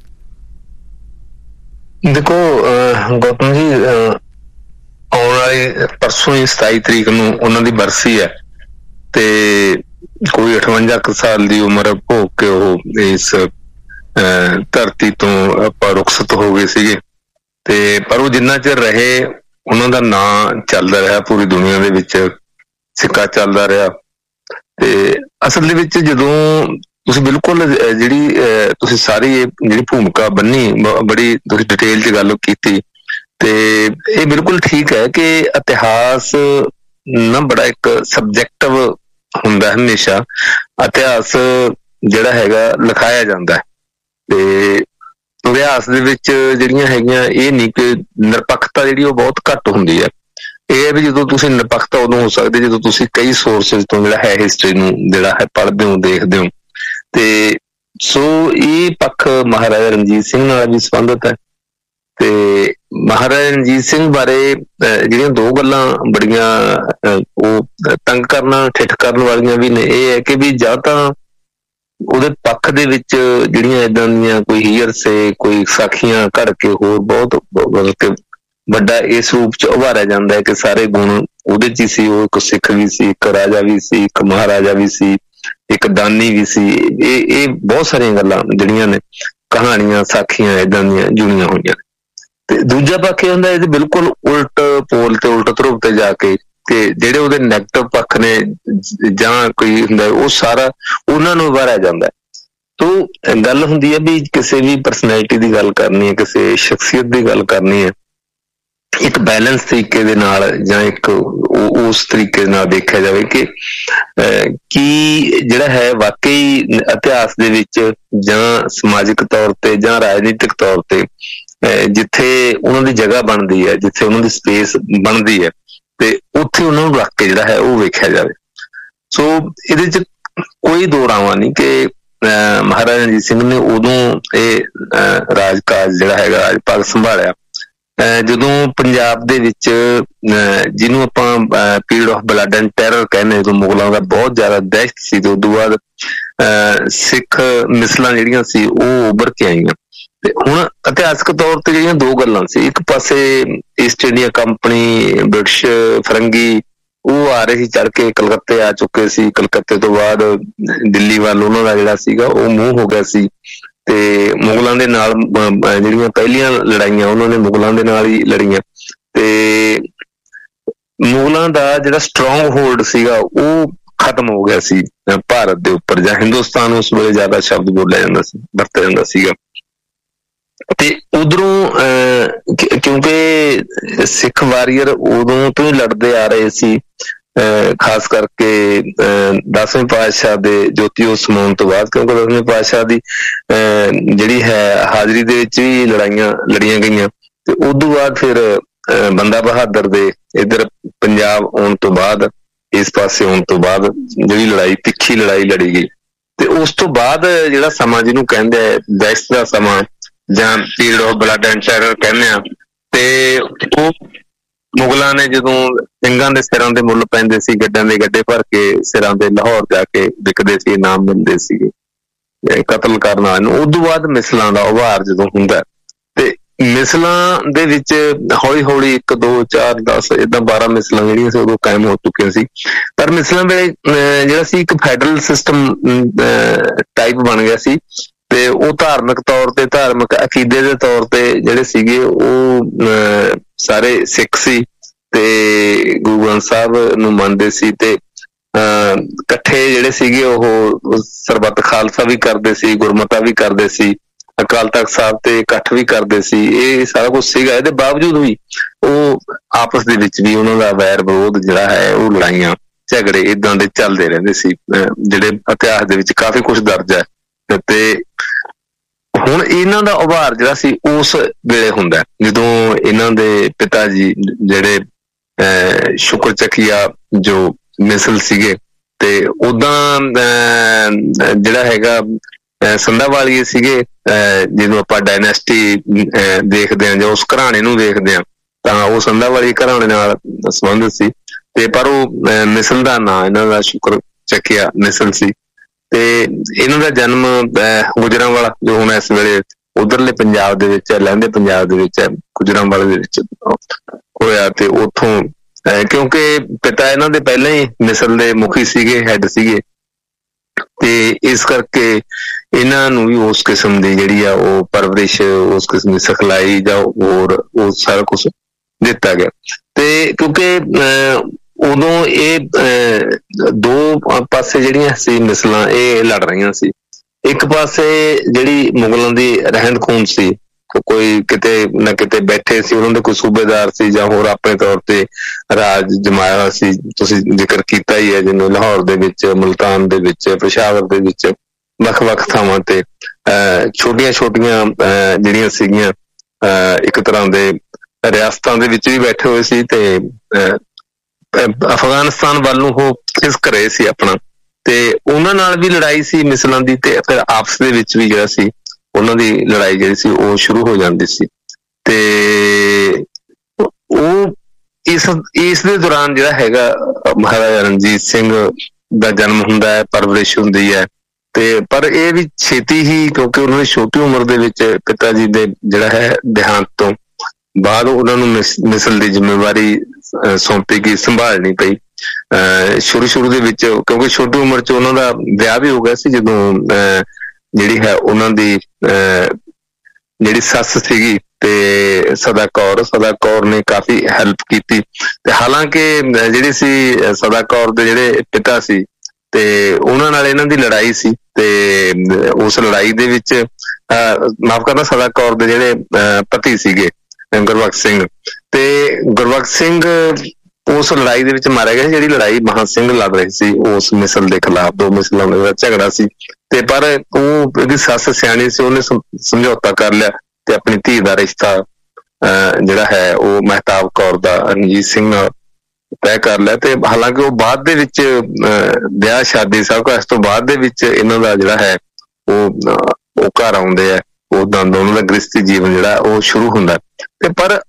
ਦੇਖੋ ਗੌਤਮ ਜੀ, ਆਉਣ ਵਾਲੇ ਪਰਸੋਂ ਹੀ 27 ਤਰੀਕ ਨੂੰ ਉਹਨਾਂ ਦੀ ਬਰਸੀ ਹੈ ਤੇ ਕੋਈ 58 ਸਾਲ ਦੀ ਉਮਰ ਭੋਗ ਕੇ ਉਹ ਇਸ ਧਰਤੀ ਤੋਂ ਆਪਾਂ ਰੁਖਸਤ ਹੋ ਗਏ ਸੀਗੇ। ਤੇ ਪਰ ਉਹ ਜਿੰਨਾ ਚਿਰ ਰਹੇ ਉਹਨਾਂ ਦਾ ਨਾਂ ਚੱਲਦਾ ਰਿਹਾ, ਪੂਰੀ ਦੁਨੀਆ ਦੇ ਵਿੱਚ ਸਿੱਕਾ ਚੱਲਦਾ ਰਿਹਾ। ਤੇ ਅਸਲ ਦੇ ਵਿੱਚ ਜਦੋਂ ਤੁਸੀਂ ਬਿਲਕੁਲ ਜਿਹੜੀ ਤੁਸੀਂ ਸਾਰੀ ਜਿਹੜੀ ਭੂਮਿਕਾ ਬੰਨੀ, ਬੜੀ ਤੁਸੀਂ ਡਿਟੇਲ 'ਚ ਗੱਲ ਕੀਤੀ ਤੇ ਇਹ ਬਿਲਕੁਲ ਠੀਕ ਹੈ ਕਿ ਇਤਿਹਾਸ ਨਾ ਬੜਾ ਇੱਕ ਸਬਜੈਕਟਿਵ ਹੁੰਦਾ। ਹਮੇਸ਼ਾ ਇਤਿਹਾਸ ਜਿਹੜਾ ਹੈਗਾ ਲਿਖਾਇਆ ਜਾਂਦਾ ਤੇ ਇਤਿਹਾਸ ਦੇ ਵਿੱਚ ਜਿਹੜੀਆਂ ਹੈਗੀਆਂ ਇਹ ਨਹੀਂ ਕਿ ਨਿਰਪੱਖਤਾ ਜਿਹੜੀ ਉਹ ਬਹੁਤ ਘੱਟ ਹੁੰਦੀ ਹੈ। ਇਹ ਹੈ ਵੀ ਜਦੋਂ ਤੁਸੀਂ ਨਿਰਪੱਖਤਾ ਉਦੋਂ ਹੋ ਸਕਦੇ ਜਦੋਂ ਤੁਸੀਂ ਕਈ ਸੋਰਸਿਸ ਤੋਂ ਜਿਹੜਾ ਹੈ ਹਿਸਟਰੀ ਨੂੰ ਜਿਹੜਾ ਹੈ ਪੜ੍ਹਦੇ ਹੋ, ਦੇਖਦੇ ਹੋ। ਤੇ ਸੋ ਇਹ ਪੱਖ ਮਹਾਰਾਜਾ ਰਣਜੀਤ ਸਿੰਘ ਨਾਲ ਵੀ ਸੰਬੰਧਿਤ ਹੈ। ਤੇ ਮਹਾਰਾਜਾ ਰਣਜੀਤ ਸਿੰਘ ਬਾਰੇ ਜਿਹੜੀਆਂ 2 ਗੱਲਾਂ ਬੜੀਆਂ ਉਹ ਤੰਗ ਕਰਨਾ, ਠਿੱਠ ਕਰਨ ਵਾਲੀਆਂ ਵੀ ਨੇ। ਇਹ ਹੈ ਕਿ ਵੀ ਜਾਂ ਤਾਂ ਉਹਦੇ ਪੱਖ ਦੇ ਵਿੱਚ ਜਿਹੜੀਆਂ ਏਦਾਂ ਦੀਆਂ ਕੋਈ ਹੀਅਰਸੇ, ਕੋਈ ਸਾਖੀਆਂ ਘੜ ਕੇ ਹੋਰ ਬਹੁਤ ਵੱਡਾ ਇਸ ਰੂਪ 'ਚ ਉਭਾਰਿਆ ਜਾਂਦਾ ਹੈ ਕਿ ਸਾਰੇ ਗੁਣ ਉਹਦੇ 'ਚ ਹੀ ਸੀ। ਉਹ ਇੱਕ ਸਿੱਖ ਵੀ ਸੀ, ਇੱਕ ਰਾਜਾ ਵੀ ਸੀ, ਇੱਕ ਮਹਾਰਾਜਾ ਵੀ ਸੀ, ਇੱਕ ਦਾਨੀ ਵੀ ਸੀ। ਇਹ ਬਹੁਤ ਸਾਰੀਆਂ ਗੱਲਾਂ ਜਿਹੜੀਆਂ ਨੇ, ਕਹਾਣੀਆਂ, ਸਾਖੀਆਂ ਏਦਾਂ ਦੀਆਂ ਜੁੜੀਆਂ ਹੋਈਆਂ ਨੇ। ਤੇ ਦੂਜਾ ਪੱਖ ਇਹ ਹੁੰਦਾ ਇਹਦੇ ਬਿਲਕੁਲ ਉਲਟ ਪੋਲ ਤੇ, ਉਲਟ ਧਰੁਵ ਤੇ ਜਾ ਕੇ ਕਿ ਜਿਹੜੇ ਉਹਦੇ ਨੈਗੇਟਿਵ ਪੱਖ ਨੇ ਜਾਂ ਕੋਈ ਹੁੰਦਾ ਉਹ ਸਾਰਾ ਉਹਨਾਂ ਨੂੰ ਉਭਾਰਿਆ ਜਾਂਦਾ। ਤੋ ਗੱਲ ਹੁੰਦੀ ਹੈ ਵੀ ਕਿਸੇ ਵੀ ਪਰਸਨੈਲਿਟੀ ਦੀ ਗੱਲ ਕਰਨੀ ਹੈ, ਕਿਸੇ ਸ਼ਖਸੀਅਤ ਦੀ ਗੱਲ ਕਰਨੀ ਹੈ, ਇੱਕ ਬੈਲੈਂਸ ਤਰੀਕੇ ਦੇ ਨਾਲ ਜਾਂ ਇੱਕ ਉਸ ਤਰੀਕੇ ਨਾਲ ਦੇਖਿਆ ਜਾਵੇ ਕਿ ਕੀ ਜਿਹੜਾ ਹੈ ਵਾਕਈ ਇਤਿਹਾਸ ਦੇ ਵਿੱਚ ਜਾਂ ਸਮਾਜਿਕ ਤੌਰ ਤੇ ਜਾਂ ਰਾਜਨੀਤਿਕ ਤੌਰ ਤੇ ਜਿੱਥੇ ਉਹਨਾਂ ਦੀ ਜਗ੍ਹਾ ਬਣਦੀ ਹੈ, ਜਿੱਥੇ ਉਹਨਾਂ ਦੀ ਸਪੇਸ ਬਣਦੀ ਹੈ ਤੇ ਉੱਥੇ ਉਹਨਾਂ ਨੂੰ ਰੱਖ ਕੇ ਜਿਹੜਾ ਹੈ ਉਹ ਵੇਖਿਆ ਜਾਵੇ। ਸੋ ਇਹਦੇ 'ਚ ਕੋਈ ਦੋ ਰਾਵਾਂ ਨਹੀਂ ਕਿ ਮਹਾਰਾਜਾ ਰਣਜੀਤ ਸਿੰਘ ਨੇ ਉਦੋਂ ਇਹ ਰਾਜਕਾਜ ਜਿਹੜਾ ਹੈਗਾ ਰਾਜ ਭਾਗ ਸੰਭਾਲਿਆ ਜਦੋਂ ਪੰਜਾਬ ਦੇ ਵਿੱਚ ਜਿਹਨੂੰ ਆਪਾਂ period of blood and terror ਕਹਿੰਦੇ, ਜਦੋਂ ਮੁਗਲਾਂ ਦਾ ਬਹੁਤ ਜ਼ਿਆਦਾ ਦਹਿਸ਼ਤ ਸੀ ਤੇ ਉਦੋਂ ਬਾਅਦ ਸਿੱਖ ਮਿਸਲਾਂ ਜਿਹੜੀਆਂ ਸੀ ਉਹ ਉੱਭਰ ਕੇ ਆਈਆਂ। ਤੇ ਹੁਣ ਇਤਿਹਾਸਕ ਤੌਰ ਤੇ ਜਿਹੜੀਆਂ 2 ਗੱਲਾਂ ਸੀ, ਇੱਕ ਪਾਸੇ ਈਸਟ ਇੰਡੀਆ ਕੰਪਨੀ, ਬ੍ਰਿਟਿਸ਼ ਫਰੰਗੀ ਉਹ ਆ ਰਹੇ ਸੀ ਚੜ੍ਹ ਕੇ, ਕਲਕੱਤੇ ਆ ਚੁੱਕੇ ਸੀ। ਕਲਕੱਤੇ ਤੋਂ ਬਾਅਦ ਦਿੱਲੀ ਵੱਲ ਉਹਨਾਂ ਦਾ ਜਿਹੜਾ ਸੀਗਾ ਉਹ ਮੂੰਹ ਹੋ ਗਿਆ ਸੀ ਤੇ ਮੁਗਲਾਂ ਦੇ ਨਾਲ ਜਿਹੜੀਆਂ ਪਹਿਲੀਆਂ ਲੜਾਈਆਂ ਉਹਨਾਂ ਨੇ ਮੁਗਲਾਂ ਦੇ ਨਾਲ ਹੀ ਲੜੀਆਂ ਤੇ ਮੁਗਲਾਂ ਦਾ ਜਿਹੜਾ ਸਟਰੋਂਗ ਹੋਲਡ ਸੀਗਾ ਉਹ ਖਤਮ ਹੋ ਗਿਆ ਸੀ ਭਾਰਤ ਦੇ ਉੱਪਰ, ਜਾਂ ਹਿੰਦੁਸਤਾਨ ਉਸ ਵੇਲੇ ਜ਼ਿਆਦਾ ਸ਼ਬਦ ਬੋਲਿਆ ਜਾਂਦਾ ਸੀ, ਵਰਤਿਆ ਜਾਂਦਾ ਸੀਗਾ। ਤੇ ਉਧਰੋਂ ਕਿਉਂਕਿ ਸਿੱਖ ਵਾਰੀਅਰ ਉਦੋਂ ਤੋਂ ਹੀ ਲੜਦੇ ਆ ਰਹੇ ਸੀ, ਖਾਸ ਕਰਕੇ 10ਵੇਂ ਪਾਤਸ਼ਾਹ ਦੇ ਜੋਤੀ ਜੋਤ ਸਮਾਉਣ ਤੋਂ ਬਾਅਦ, ਕਿਉਂਕਿ 10ਵੇਂ ਪਾਤਸ਼ਾਹ ਦੀ ਜਿਹੜੀ ਹੈ ਹਾਜ਼ਰੀ ਦੇ ਵਿੱਚ ਵੀ ਲੜਾਈਆਂ ਲੜੀਆਂ ਗਈਆਂ। ਤੇ ਉਦੋਂ ਬਾਅਦ ਫਿਰ ਬੰਦਾ ਬਹਾਦਰ ਦੇ ਇੱਧਰ ਪੰਜਾਬ ਆਉਣ ਤੋਂ ਬਾਅਦ, ਇਸ ਪਾਸੇ ਆਉਣ ਤੋਂ ਬਾਅਦ ਜਿਹੜੀ ਲੜਾਈ, ਤਿੱਖੀ ਲੜਾਈ ਲੜੀ ਗਈ। ਤੇ ਉਸ ਤੋਂ ਬਾਅਦ ਜਿਹੜਾ ਸਮਾਂ ਜਿਹਨੂੰ ਕਹਿੰਦੇ ਆ ਦਹਿਸ਼ਤ ਦਾ ਸਮਾਂ ਜਾਂ period of blood and terror ਕਹਿੰਦੇ ਆ, ਤੇ ਉਹ ਮੁਗਲਾਂ ਨੇ ਜਦੋਂ ਸਿੰਘਾਂ ਦੇ ਸਿਰਾਂ ਦੇ ਮੁੱਲ ਪੈਂਦੇ ਸੀ, ਗੱਡਾਂ ਦੇ ਗੱਡੇ ਭਰ ਕੇ ਸਿਰਾਂ ਦੇ ਲਾਹੌਰ ਜਾ ਕੇ ਵਿਕਦੇ ਸੀ, ਇਨਾਮ ਮਿਲਦੇ ਸੀਗੇ ਕਤਲ ਕਰਨ ਵਾਲੇ ਨੂੰ। ਉਦੋਂ ਬਾਅਦ ਮਿਸਲਾਂ ਦਾ ਉਭਾਰ ਜਦੋਂ ਹੁੰਦਾ ਤੇ ਮਿਸਲਾਂ ਦੇ ਵਿੱਚ ਹੌਲੀ ਹੌਲੀ 1 2 4 10 ਏਦਾਂ 12 ਮਿਸਲਾਂ ਜਿਹੜੀਆਂ ਸੀ ਉਦੋਂ ਕਾਇਮ ਹੋ ਚੁੱਕੀਆਂ ਸੀ। ਪਰ ਮਿਸਲਾਂ ਵੇਲੇ ਜਿਹੜਾ ਸੀ ਇੱਕ ਫੈਡਰਲ ਸਿਸਟਮ ਟਾਈਪ ਬਣ ਗਿਆ ਸੀ ਤੇ ਉਹ ਧਾਰਮਿਕ ਤੌਰ ਤੇ, ਧਾਰਮਿਕ ਅਕੀਦੇ ਦੇ ਤੌਰ ਤੇ ਜਿਹੜੇ ਸੀਗੇ ਉਹ ਸਾਰੇ ਸਿੱਖ ਸੀ ਤੇ ਗੁਰੂ ਗ੍ਰੰਥ ਸਾਹਿਬ ਨੂੰ ਮੰਨਦੇ ਸੀ ਤੇ ਇਕੱਠੇ ਜਿਹੜੇ ਸੀਗੇ ਉਹ ਸਰਬੱਤ ਖਾਲਸਾ ਵੀ ਕਰਦੇ ਸੀ, ਗੁਰਮਤਾ ਵੀ ਕਰਦੇ ਸੀ, ਅਕਾਲ ਤਖਤ ਸਾਹਿਬ ਤੇ ਇਕੱਠ ਵੀ ਕਰਦੇ ਸੀ। ਇਹ ਸਾਰਾ ਕੁਛ ਸੀਗਾ। ਇਹਦੇ ਬਾਵਜੂਦ ਵੀ ਉਹ ਆਪਸ ਦੇ ਵਿੱਚ ਵੀ ਉਹਨਾਂ ਦਾ ਵੈਰ ਵਿਰੋਧ ਜਿਹੜਾ ਹੈ, ਉਹ ਲੜਾਈਆਂ ਝਗੜੇ ਏਦਾਂ ਦੇ ਚੱਲਦੇ ਰਹਿੰਦੇ ਸੀ, ਜਿਹੜੇ ਇਤਿਹਾਸ ਦੇ ਵਿੱਚ ਕਾਫੀ ਕੁਛ ਦਰਜ ਹੈ। ਤੇ ਹੁਣ ਇਹਨਾਂ ਦਾ ਉਭਾਰ ਜਿਹੜਾ ਸੀ ਉਸ ਵੇਲੇ ਹੁੰਦਾ ਜਦੋਂ ਇਹਨਾਂ ਦੇ ਪਿਤਾ ਜੀ ਜਿਹੜੇ ਸ਼ੁਕਰ ਚੱਕੀਆ ਜੋ ਮਿਸਲ ਸੀਗੇ ਤੇ ਉਦਾਂ ਜਿਹੜਾ ਹੈਗਾ ਸੰਧਾਵਾਲੀਏ ਸੀਗੇ। ਜਦੋਂ ਆਪਾਂ ਡਾਇਨੈਸਟੀ ਦੇਖਦੇ ਹਾਂ ਜਾਂ ਉਸ ਘਰਾਣੇ ਨੂੰ ਦੇਖਦੇ ਹਾਂ ਤਾਂ ਉਹ ਸੰਧਾਵਾਲੀਏ ਘਰਾਣੇ ਨਾਲ ਸੰਬੰਧਿਤ ਸੀ ਤੇ ਪਰ ਉਹ ਮਿਸਲ ਦਾ ਨਾਂ ਇਹਨਾਂ ਦਾ ਸ਼ੁਕਰ ਚੱਕੀਆ ਮਿਸਲ ਸੀ। ਤੇ ਇਹਨਾਂ ਦਾ ਜਨਮ ਗੁਜਰਾਂਵਾਲਾ ਜੋ ਹੁਣ ਇਸ ਵੇਲੇ ਉਧਰਲੇ ਪੰਜਾਬ ਦੇ ਵਿੱਚ, ਲਹਿੰਦੇ ਪੰਜਾਬ ਦੇ ਵਿੱਚ, ਗੁਜਰਾਂਵਾਲੇ ਦੇ ਵਿੱਚ ਹੋਇਆ। ਤੇ ਉੱਥੋਂ ਕਿਉਂਕਿ ਪਿਤਾ ਇਹਨਾਂ ਦੇ ਪਹਿਲਾਂ ਹੀ ਮਿਸਲ ਦੇ ਮੁਖੀ ਸੀਗੇ, ਹੈਡ ਸੀਗੇ, ਤੇ ਇਸ ਕਰਕੇ ਇਹਨਾਂ ਨੂੰ ਵੀ ਉਸ ਕਿਸਮ ਦੀ ਜਿਹੜੀ ਆ ਉਹ ਪਰਵਰਿਸ਼, ਉਸ ਕਿਸਮ ਦੀ ਸਿਖਲਾਈ ਜਾਂ ਹੋਰ ਉਹ ਸਾਰਾ ਕੁਛ ਦਿੱਤਾ ਗਿਆ। ਤੇ ਕਿਉਂਕਿ ਉਦੋਂ ਇਹ ਦੋ ਪਾਸੇ ਜਿਹੜੀਆਂ ਸੀ ਮਿਸਲਾਂ ਇਹ ਲੜ ਰਹੀਆਂ ਸੀ। ਇੱਕ ਪਾਸੇ ਜਿਹੜੀ ਮੁਗਲਾਂ ਦੀ ਰਹਿੰਦ ਖੂੰਹਦ ਸੀ, ਕੋਈ ਕਿਤੇ ਨਾ ਕਿਤੇ ਬੈਠੇ ਸੀ, ਉਹਨਾਂ ਦੇ ਕੋਈ ਸੂਬੇਦਾਰ ਸੀ ਜਾਂ ਹੋਰ ਆਪਣੇ ਤੌਰ ਤੇ ਰਾਜ ਜਮਾਇਆ ਹੋਇਆ ਸੀ। ਤੁਸੀਂ ਜ਼ਿਕਰ ਕੀਤਾ ਹੀ ਹੈ, ਜਿਵੇਂ ਲਾਹੌਰ ਦੇ ਵਿੱਚ, ਮੁਲਤਾਨ ਦੇ ਵਿੱਚ, ਪੇਸ਼ਾਵਰ ਦੇ ਵਿੱਚ, ਵੱਖ-ਵੱਖ ਥਾਵਾਂ ਤੇ ਛੋਟੀਆਂ ਛੋਟੀਆਂ ਜਿਹੜੀਆਂ ਸੀਗੀਆਂ ਇੱਕ ਤਰ੍ਹਾਂ ਦੇ ਰਿਆਸਤਾਂ ਦੇ ਵਿੱਚ ਵੀ ਬੈਠੇ ਹੋਏ ਸੀ ਤੇ ਅਫਗਾਨਿਸਤਾਨ ਵੱਲ ਨੂੰ ਉਹ ਖਿਸਕ ਰਹੇ ਸੀ ਆਪਣਾ। ਤੇ ਉਹਨਾਂ ਨਾਲ ਵੀ ਲੜਾਈ ਸੀ ਮਿਸਲਾਂ ਦੀ ਤੇ ਫਿਰ ਆਪਸ ਦੇ ਵਿੱਚ ਵੀ ਜਿਹੜਾ ਸੀ ਉਹਨਾਂ ਦੀ ਲੜਾਈ ਜਿਹੜੀ ਸੀ ਉਹ ਸ਼ੁਰੂ ਹੋ ਜਾਂਦੀ ਸੀ। ਤੇ ਉਹ ਇਸ ਦੇ ਦੌਰਾਨ ਜਿਹੜਾ ਹੈਗਾ ਮਹਾਰਾਜਾ ਰਣਜੀਤ ਸਿੰਘ ਦਾ ਜਨਮ ਹੁੰਦਾ ਹੈ, ਪਰਵਰਿਸ਼ ਹੁੰਦੀ ਹੈ। ਤੇ ਪਰ ਇਹ ਵੀ ਛੇਤੀ ਹੀ, ਕਿਉਂਕਿ ਉਹਨਾਂ ਦੀ ਛੋਟੀ ਉਮਰ ਦੇ ਵਿੱਚ ਪਿਤਾ ਜੀ ਦੇ ਜਿਹੜਾ ਹੈ ਦੇਹਾਂਤ ਤੋਂ ਬਾਅਦ ਉਹਨਾਂ ਨੂੰ ਮਿਸਲ ਦੀ ਜ਼ਿੰਮੇਵਾਰੀ ਸੌਂਪੀ ਗਈ, ਸੰਭਾਲਣੀ ਪਈ। ਸ਼ੁਰੂ ਦੇ ਵਿੱਚ ਕਿਉਂਕਿ ਛੋਟੀ ਉਮਰ 'ਚ ਉਹਨਾਂ ਦਾ ਵਿਆਹ ਵੀ ਹੋ ਗਿਆ ਸੀ ਜਦੋਂ ਜਿਹੜੀ ਹੈ ਉਹਨਾਂ ਦੀ ਜਿਹੜੀ ਸੱਸ ਸੀਗੀ ਤੇ ਸਦਾ ਕੌਰ ਨੇ ਕਾਫੀ ਹੈਲਪ ਕੀਤੀ। ਤੇ ਹਾਲਾਂਕਿ ਜਿਹੜੀ ਸੀ ਸਦਾ ਕੌਰ ਦੇ ਜਿਹੜੇ ਪਿਤਾ ਸੀ ਤੇ ਉਹਨਾਂ ਨਾਲ ਇਹਨਾਂ ਦੀ ਲੜਾਈ ਸੀ ਤੇ ਉਸ ਲੜਾਈ ਦੇ ਵਿੱਚ ਮਾਫ਼ ਕਰਨਾ, ਸਦਾ ਕੌਰ ਦੇ ਜਿਹੜੇ ਪਤੀ ਸੀਗੇ ਗੁਰਬਖਸ਼ ਸਿੰਘ, ਤੇ ਗੁਰਬਖਸ਼ ਸਿੰਘ ਉਸ ਲੜਾਈ ਦੇ ਵਿੱਚ ਮਾਰਿਆ ਗਿਆ ਸੀ, ਜਿਹੜੀ ਲੜਾਈ ਮਹਾਂ ਸਿੰਘ ਲੜ ਰਹੇ ਸੀ ਉਸ ਮਿਸਲ ਦੇ ਖਿਲਾਫ। ਦੋ ਮਿਸਲਾਂ ਦਾ ਝਗੜਾ ਸੀ ਤੇ ਪਰ ਉਹ ਇਹਦੀ ਸੱਸ ਸਿਆਣੀ ਸੀ, ਉਹਨੇ ਸਮਝੌਤਾ ਕਰ ਲਿਆ ਤੇ ਆਪਣੀ ਧੀ ਦਾ ਰਿਸ਼ਤਾ ਜਿਹੜਾ ਹੈ ਉਹ ਮਹਿਤਾਬ ਕੌਰ ਦਾ ਰਣਜੀਤ ਸਿੰਘ ਨਾਲ ਤੈਅ ਕਰ ਲਿਆ। ਤੇ ਹਾਲਾਂਕਿ ਉਹ ਬਾਅਦ ਦੇ ਵਿੱਚ ਵਿਆਹ ਸ਼ਾਦੀ ਸਭ ਕੁਝ, ਇਸ ਤੋਂ ਬਾਅਦ ਦੇ ਵਿੱਚ ਇਹਨਾਂ ਦਾ ਜਿਹੜਾ ਹੈ ਉਹ ਘਰ ਆਉਂਦੇ ਆ, ਉਦਾਂ ਦੋਨੋਂ ਦਾ ਗ੍ਰਸਤੀ ਜੀਵਨ ਜਿਹੜਾ ਉਹ ਸ਼ੁਰੂ ਹੁੰਦਾ। ਤੇ ਪਰ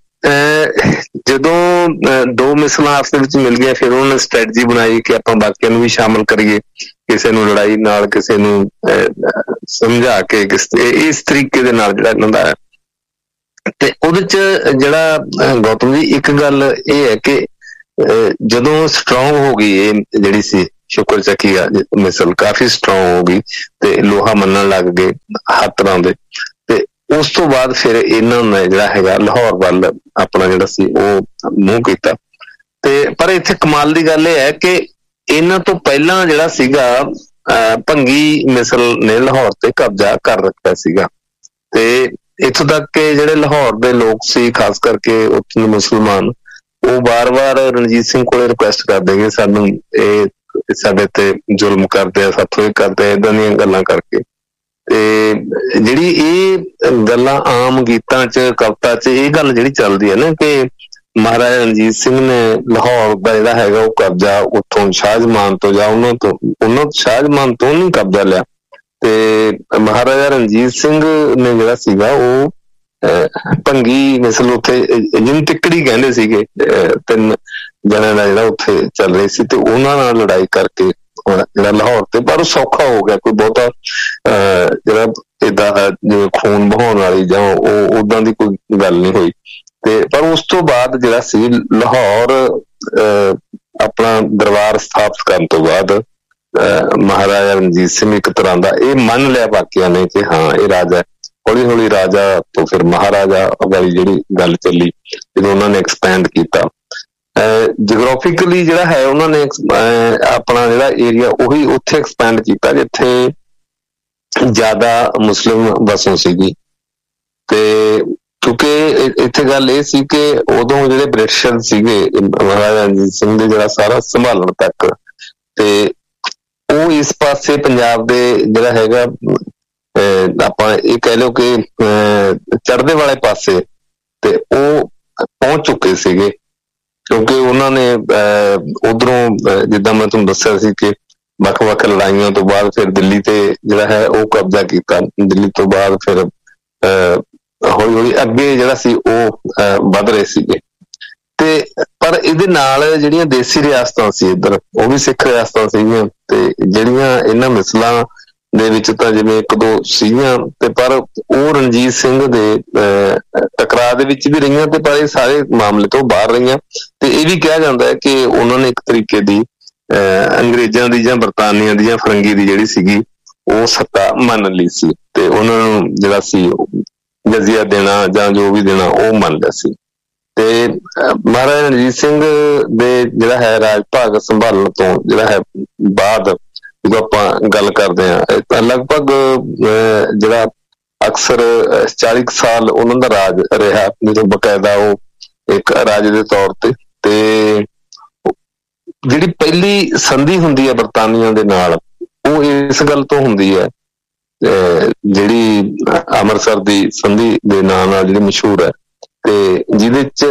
ਜਦੋਂ ਦੋ ਮਿਸਲਾਂ ਆਪਸ ਦੇ ਵਿੱਚ ਮਿਲ ਗਈਆਂ ਫਿਰ ਉਹਨਾਂ ਨੇ ਸਟ੍ਰੈਟਜੀ ਬਣਾਈ ਕਿ ਆਪਾਂ ਬਾਕੀਆਂ ਨੂੰ ਵੀ ਸ਼ਾਮਲ ਕਰੀਏ, ਕਿਸੇ ਨੂੰ ਲੜਾਈ ਨਾਲ, ਕਿਸੇ ਨੂੰ ਸਮਝਾ ਕੇ ਇਸ ਤਰੀਕੇ ਦੇ ਨਾਲ ਜਿਹੜਾ ਇਹਨਾਂ ਦਾ। ਤੇ ਉਹਦੇ ਚ ਜਿਹੜਾ ਗੌਤਮ ਜੀ ਇੱਕ ਗੱਲ ਇਹ ਹੈ ਕਿ ਜਦੋਂ ਸਟਰੋਂਗ ਹੋ ਗਈ ਇਹ ਜਿਹੜੀ ਸੀ ਸ਼ੁਕਰ ਚੱਕੀਆ ਮਿਸਲ, ਕਾਫੀ ਸਟਰੋਂਗ ਹੋ ਗਈ ਤੇ ਲੋਹਾ ਮੰਨਣ ਲੱਗ ਗਏ ਹਰ ਤਰ੍ਹਾਂ ਦੇ। ਤੇ ਉਸ ਤੋਂ ਬਾਅਦ ਫਿਰ ਇਹਨਾਂ ਨੇ ਜਿਹੜਾ ਹੈਗਾ ਲਾਹੌਰ ਵੱਲ ਆਪਣਾ ਜਿਹੜਾ ਸੀ ਉਹ ਮੂੰਹ ਕੀਤਾ। ਤੇ ਪਰ ਇੱਥੇ ਕਮਾਲ ਦੀ ਗੱਲ ਇਹ ਹੈ ਕਿ ਇਹਨਾਂ ਤੋਂ ਪਹਿਲਾਂ ਜਿਹੜਾ ਸੀਗਾ ਭੰਗੀ ਮਿਸਲ ਨੇ ਲਾਹੌਰ ਤੇ ਕਬਜ਼ਾ ਕਰ ਰੱਖਿਆ ਸੀਗਾ। ਤੇ ਇੱਥੋਂ ਤੱਕ ਕਿ ਜਿਹੜੇ ਲਾਹੌਰ ਦੇ ਲੋਕ ਸੀ, ਖਾਸ ਕਰਕੇ ਉੱਥੋਂ ਦੇ ਮੁਸਲਮਾਨ, ਉਹ ਵਾਰ-ਵਾਰ ਰਣਜੀਤ ਸਿੰਘ ਕੋਲੇ ਰਿਕੁਐਸਟ ਕਰਦੇ ਕਿ ਸਾਨੂੰ ਇਹ ਸਾਡੇ ਤੇ ਜ਼ੁਲਮ ਕਰਦੇ ਆ, ਸਾਥੋਂ ਇਹ ਕਰਦੇ ਆ, ਏਦਾਂ ਦੀਆਂ ਗੱਲਾਂ ਕਰਕੇ। ਤੇ ਜਿਹੜੀ ਇਹ ਗੱਲਾਂ ਆਮ ਗੀਤਾਂ 'ਚ, ਕਵਿਤਾ 'ਚ ਇਹ ਗੱਲ ਜਿਹੜੀ ਚੱਲਦੀ ਹੈ ਨਾ ਕਿ ਮਹਾਰਾਜਾ ਰਣਜੀਤ ਸਿੰਘ ਨੇ ਲਾਹੌਰ ਦਾ ਜਿਹੜਾ ਹੈਗਾ ਉਹ ਕਬਜ਼ਾ ਉੱਥੋਂ ਸ਼ਾਹਜਮਾਨ ਤੋਂ ਜਾਂ ਉਹਨਾਂ ਸ਼ਾਹਜਮਾਨ ਤੋਂ ਨਹੀਂ ਕਬਜ਼ਾ ਲਿਆ। ਤੇ ਮਹਾਰਾਜਾ ਰਣਜੀਤ ਸਿੰਘ ਨੇ ਜਿਹੜਾ ਸੀਗਾ ਉਹ ਭੰਗੀ ਮਿਸਲ ਉੱਥੇ ਜਿਹਨੂੰ ਤਿੱਕੜੀ ਕਹਿੰਦੇ ਸੀਗੇ, 3 ਜਣਿਆਂ ਦਾ ਜਿਹੜਾ ਉੱਥੇ ਚੱਲ ਰਹੀ ਸੀ, ਤੇ ਉਹਨਾਂ ਨਾਲ ਲੜਾਈ ਕਰਕੇ ਜਿਹੜਾ ਲਾਹੌਰ ਤੇ, ਪਰ ਉਹ ਸੌਖਾ ਹੋ ਗਿਆ, ਕੋਈ ਬਹੁਤਾ ਜਿਹੜਾ ਏਦਾਂ ਜਿਵੇਂ ਖੂਨ ਬਹਾਉਣ ਵਾਲੀ ਜਾਂ ਉਹ ਓਦਾਂ ਦੀ ਕੋਈ ਗੱਲ ਨਹੀਂ ਹੋਈ। ਤੇ ਪਰ ਉਸ ਤੋਂ ਬਾਅਦ ਜਿਹੜਾ ਸੀ ਲਾਹੌਰ ਆਪਣਾ ਦਰਬਾਰ ਸਥਾਪਿਤ ਕਰਨ ਤੋਂ ਬਾਅਦ ਮਹਾਰਾਜਾ ਰਣਜੀਤ ਸਿੰਘ ਇੱਕ ਤਰ੍ਹਾਂ ਦਾ ਇਹ ਮੰਨ ਲਿਆ ਬਾਕੀਆਂ ਨੇ ਕਿ ਹਾਂ ਇਹ ਰਾਜਾ। ਹੌਲੀ ਹੌਲੀ ਰਾਜਾ ਤੋਂ ਫਿਰ ਮਹਾਰਾਜਾ ਵਾਲੀ ਜਿਹੜੀ ਗੱਲ ਚੱਲੀ, ਜਦੋਂ ਉਹਨਾਂ ਨੇ ਐਕਸਪੈਂਡ ਕੀਤਾ ਜਿਓਗ੍ਰਾਫਿਕਲੀ ਜਿਹੜਾ ਹੈ, ਉਹਨਾਂ ਨੇ ਆਪਣਾ ਜਿਹੜਾ ਏਰੀਆ ਉਹੀ ਉੱਥੇ ਐਕਸਪੈਂਡ ਕੀਤਾ ਜਿੱਥੇ ਜ਼ਿਆਦਾ ਮੁਸਲਿਮ ਵਸੋਂ ਸੀਗੀ। ਤੇ ਕਿਉਂਕਿ ਇੱਥੇ ਗੱਲ ਇਹ ਸੀ ਕਿ ਉਦੋਂ ਜਿਹੜੇ ਬ੍ਰਿਟਿਸ਼ਰ ਸੀਗੇ ਮਹਾਰਾਜਾ ਰਣਜੀਤ ਸਿੰਘ ਦੇ ਜਿਹੜਾ ਸਾਰਾ ਸੰਭਾਲਣ ਤੱਕ, ਤੇ ਉਹ ਇਸ ਪਾਸੇ ਪੰਜਾਬ ਦੇ ਜਿਹੜਾ ਹੈਗਾ ਆਪਾਂ ਇਹ ਕਹਿ ਲਓ ਕਿ ਚੜ੍ਹਦੇ ਵਾਲੇ ਪਾਸੇ ਤੇ ਉਹ ਪਹੁੰਚ ਚੁੱਕੇ ਸੀਗੇ, ਕਿਉਂਕਿ ਉਹਨਾਂ ਨੇ ਉਧਰੋਂ ਜਿੱਦਾਂ ਮੈਂ ਤੁਹਾਨੂੰ ਦੱਸਿਆ ਸੀ ਕਿ ਵੱਖ-ਵੱਖ ਲੜਾਈਆਂ ਤੋਂ ਬਾਅਦ ਫਿਰ ਦਿੱਲੀ ਤੇ ਜਿਹੜਾ ਹੈ ਉਹ ਕਬਜ਼ਾ ਕੀਤਾ। ਦਿੱਲੀ ਤੋਂ ਬਾਅਦ ਫਿਰ ਹੌਲੀ ਹੌਲੀ ਅੱਗੇ ਜਿਹੜਾ ਸੀ ਉਹ ਵੱਧ ਰਹੇ ਸੀਗੇ। ਤੇ ਪਰ ਇਹਦੇ ਨਾਲ ਜਿਹੜੀਆਂ ਦੇਸੀ ਰਿਆਸਤਾਂ ਸੀ ਇੱਧਰ, ਉਹ ਵੀ ਸਿੱਖ ਰਿਆਸਤਾਂ ਸੀਗੀਆਂ, ਤੇ ਜਿਹੜੀਆਂ ਇਹਨਾਂ ਮਿਸਲਾਂ ਦੇ ਵਿੱਚ ਤਾਂ ਜਿਵੇਂ 1-2 ਸੀਗੀਆਂ, ਤੇ ਪਰ ਉਹ ਰਣਜੀਤ ਸਿੰਘ ਦੇ ਟਕਰਾਅ ਦੇ ਵਿੱਚ ਵੀ ਰਹੀਆਂ, ਤੇ ਪਰ ਇਹ ਸਾਰੇ ਮਾਮਲੇ ਤੋਂ ਬਾਹਰ ਰਹੀਆਂ। ਤੇ ਇਹ ਵੀ ਕਿਹਾ ਜਾਂਦਾ ਹੈ ਕਿ ਉਹਨਾਂ ਨੇ ਇੱਕ ਤਰੀਕੇ ਦੀ ਅੰਗਰੇਜ਼ਾਂ ਦੀ ਜਾਂ ਬਰਤਾਨੀਆ ਦੀ ਜਾਂ ਫਰੰਗੀ ਦੀ ਜਿਹੜੀ ਸੀਗੀ ਉਹ ਸੱਤਾ ਮੰਨ ਲਈ ਸੀ, ਤੇ ਉਹਨਾਂ ਨੂੰ ਜਿਹੜਾ ਸੀ ਜਜ਼ੀਆ ਦੇਣਾ ਜਾਂ ਜੋ ਵੀ ਦੇਣਾ ਉਹ ਮੰਨ ਲਿਆ ਸੀ। ਤੇ ਮਹਾਰਾਜਾ ਰਣਜੀਤ ਸਿੰਘ ਦੇ ਜਿਹੜਾ ਹੈ ਰਾਜ ਭਾਗ ਸੰਭਾਲਣ ਤੋਂ ਜਿਹੜਾ ਹੈ ਬਾਅਦ ਜਦੋਂ ਆਪਾਂ ਗੱਲ ਕਰਦੇ ਹਾਂ ਤਾਂ ਲਗਭਗ ਜਿਹੜਾ ਅਕਸਰ 40 ਸਾਲ ਉਹਨਾਂ ਦਾ ਰਾਜ ਰਿਹਾ, ਜਦੋਂ ਬਕਾਇਦਾ ਉਹ ਇੱਕ ਰਾਜੇ ਦੇ ਤੌਰ ਤੇ ਜਿਹੜੀ ਪਹਿਲੀ ਸੰਧੀ ਹੁੰਦੀ ਹੈ ਬਰਤਾਨੀਆ ਦੇ ਨਾਲ, ਉਹ ਇਸ ਗੱਲ ਤੋਂ ਹੁੰਦੀ ਹੈ ਜਿਹੜੀ ਅੰਮ੍ਰਿਤਸਰ ਦੀ ਸੰਧੀ ਦੇ ਨਾਂ ਨਾਲ ਜਿਹੜੀ ਮਸ਼ਹੂਰ ਹੈ, ਤੇ ਜਿਹਦੇ ਚ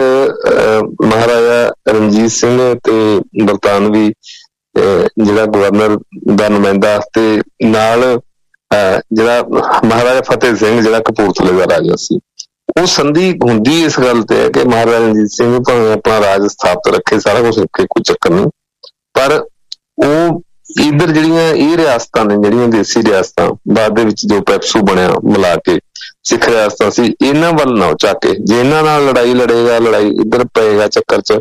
ਮਹਾਰਾਜਾ ਰਣਜੀਤ ਸਿੰਘ ਤੇ ਬਰਤਾਨਵੀ ਜਿਹੜਾ ਗਵਰਨਰ ਦਾ ਨੁਮਾਇੰਦਾ ਤੇ ਨਾਲ ਜਿਹੜਾ ਮਹਾਰਾਜਾ ਫਤਿਹ ਸਿੰਘ ਜਿਹੜਾ ਕਪੂਰਥਲੇ ਦਾ ਰਾਜਾ ਸੀ, ਉਹ ਸੰਧੀ ਹੁੰਦੀ ਇਸ ਗੱਲ ਤੇ ਹੈ ਕਿ ਮਹਾਰਾਜਾ ਰਣਜੀਤ ਸਿੰਘ ਭਾਵੇਂ ਆਪਣਾ ਰਾਜ ਸਥਾਪਿਤ ਰੱਖੇ, ਸਾਰਾ ਕੁਛ ਰੱਖੇ, ਕੋਈ ਚੱਕਰ ਨਹੀਂ, ਪਰ ਉਹ ਇੱਧਰ ਜਿਹੜੀਆਂ ਇਹ ਰਿਆਸਤਾਂ ਨੇ, ਜਿਹੜੀਆਂ ਦੇਸੀ ਰਿਆਸਤਾਂ ਬਾਅਦ ਦੇ ਵਿੱਚ ਜੋ ਪੈਪਸੂ ਬਣਿਆ ਮਿਲਾ ਕੇ ਸਿੱਖ ਰਿਆਸਤਾਂ ਸੀ, ਇਹਨਾਂ ਵੱਲ ਨਾ ਝਾਕੇ। ਜੇ ਇਹਨਾਂ ਨਾਲ ਲੜਾਈ ਲੜੇਗਾ, ਲੜਾਈ ਇੱਧਰ ਪਏਗਾ ਚੱਕਰ ਚ,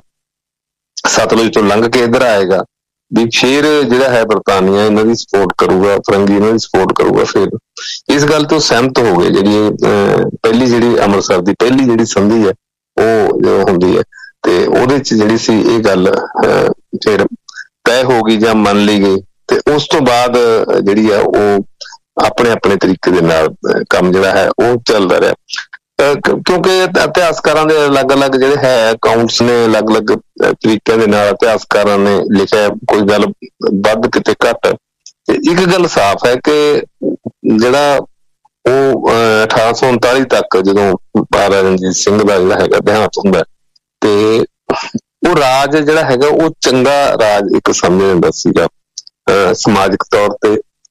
ਸਤਲੁਜ ਤੋਂ ਲੰਘ ਕੇ ਇੱਧਰ ਆਏਗਾ ਵੀ ਫਿਰ ਜਿਹੜਾ ਹੈ ਬਰਤਾਨੀਆ ਇਹਨਾਂ ਦੀ ਸਪੋਰਟ ਕਰੂਗਾ, ਫਰੰਗੀ ਇਹਨਾਂ ਦੀ ਸਪੋਰਟ ਕਰੂਗਾ। ਫਿਰ ਇਸ ਗੱਲ ਤੋਂ ਸਹਿਮਤ ਹੋ ਗਏ। ਜਿਹੜੀ ਪਹਿਲੀ ਜਿਹੜੀ ਅੰਮ੍ਰਿਤਸਰ ਦੀ ਪਹਿਲੀ ਜਿਹੜੀ ਸੰਧੀ ਹੈ ਉਹ ਜੋ ਹੁੰਦੀ ਹੈ, ਤੇ ਉਹਦੇ ਚ ਜਿਹੜੀ ਸੀ ਇਹ ਗੱਲ ਫਿਰ ਤੈਅ ਹੋ ਗਈ ਜਾਂ ਮੰਨ ਲਈ ਗਈ। ਤੇ ਉਸ ਤੋਂ ਬਾਅਦ ਜਿਹੜੀ ਆ ਉਹ ਆਪਣੇ ਆਪਣੇ ਤਰੀਕੇ ਦੇ ਨਾਲ ਕੰਮ ਜਿਹੜਾ ਹੈ ਉਹ ਚੱਲਦਾ ਰਿਹਾ, ਕਿਉਂਕਿ ਇਤਿਹਾਸਕਾਰਾਂ ਦੇ ਅਲੱਗ-ਅਲੱਗ ਜਿਹੜੇ ਹੈ ਅਕਾਊਂਟਸ ਨੇ, ਅਲੱਗ-ਅਲੱਗ ਤਰੀਕਿਆਂ ਦੇ ਨਾਲ ਇਤਿਹਾਸਕਾਰਾਂ ਨੇ ਲਿਖਿਆ, ਕੋਈ ਗੱਲ ਵੱਧ ਕਿਤੇ ਘੱਟ। ਤੇ ਇੱਕ ਗੱਲ ਸਾਫ਼ ਹੈ ਕਿ ਜਿਹੜਾ ਉਹ 1839 ਤੱਕ ਜਦੋਂ ਮਹਾਰਾਜਾ ਰਣਜੀਤ ਸਿੰਘ ਦਾ ਜਿਹੜਾ ਹੈਗਾ ਦੇਹਾਂਤ ਹੁੰਦਾ, ਤੇ ਉਹ ਰਾਜ ਜਿਹੜਾ ਹੈਗਾ ਉਹ ਚੰਗਾ ਰਾਜ ਇੱਕ ਸਮਝਿਆ ਜਾਂਦਾ ਸੀਗਾ ਸਮਾਜਿਕ ਤੌਰ ਤੇ।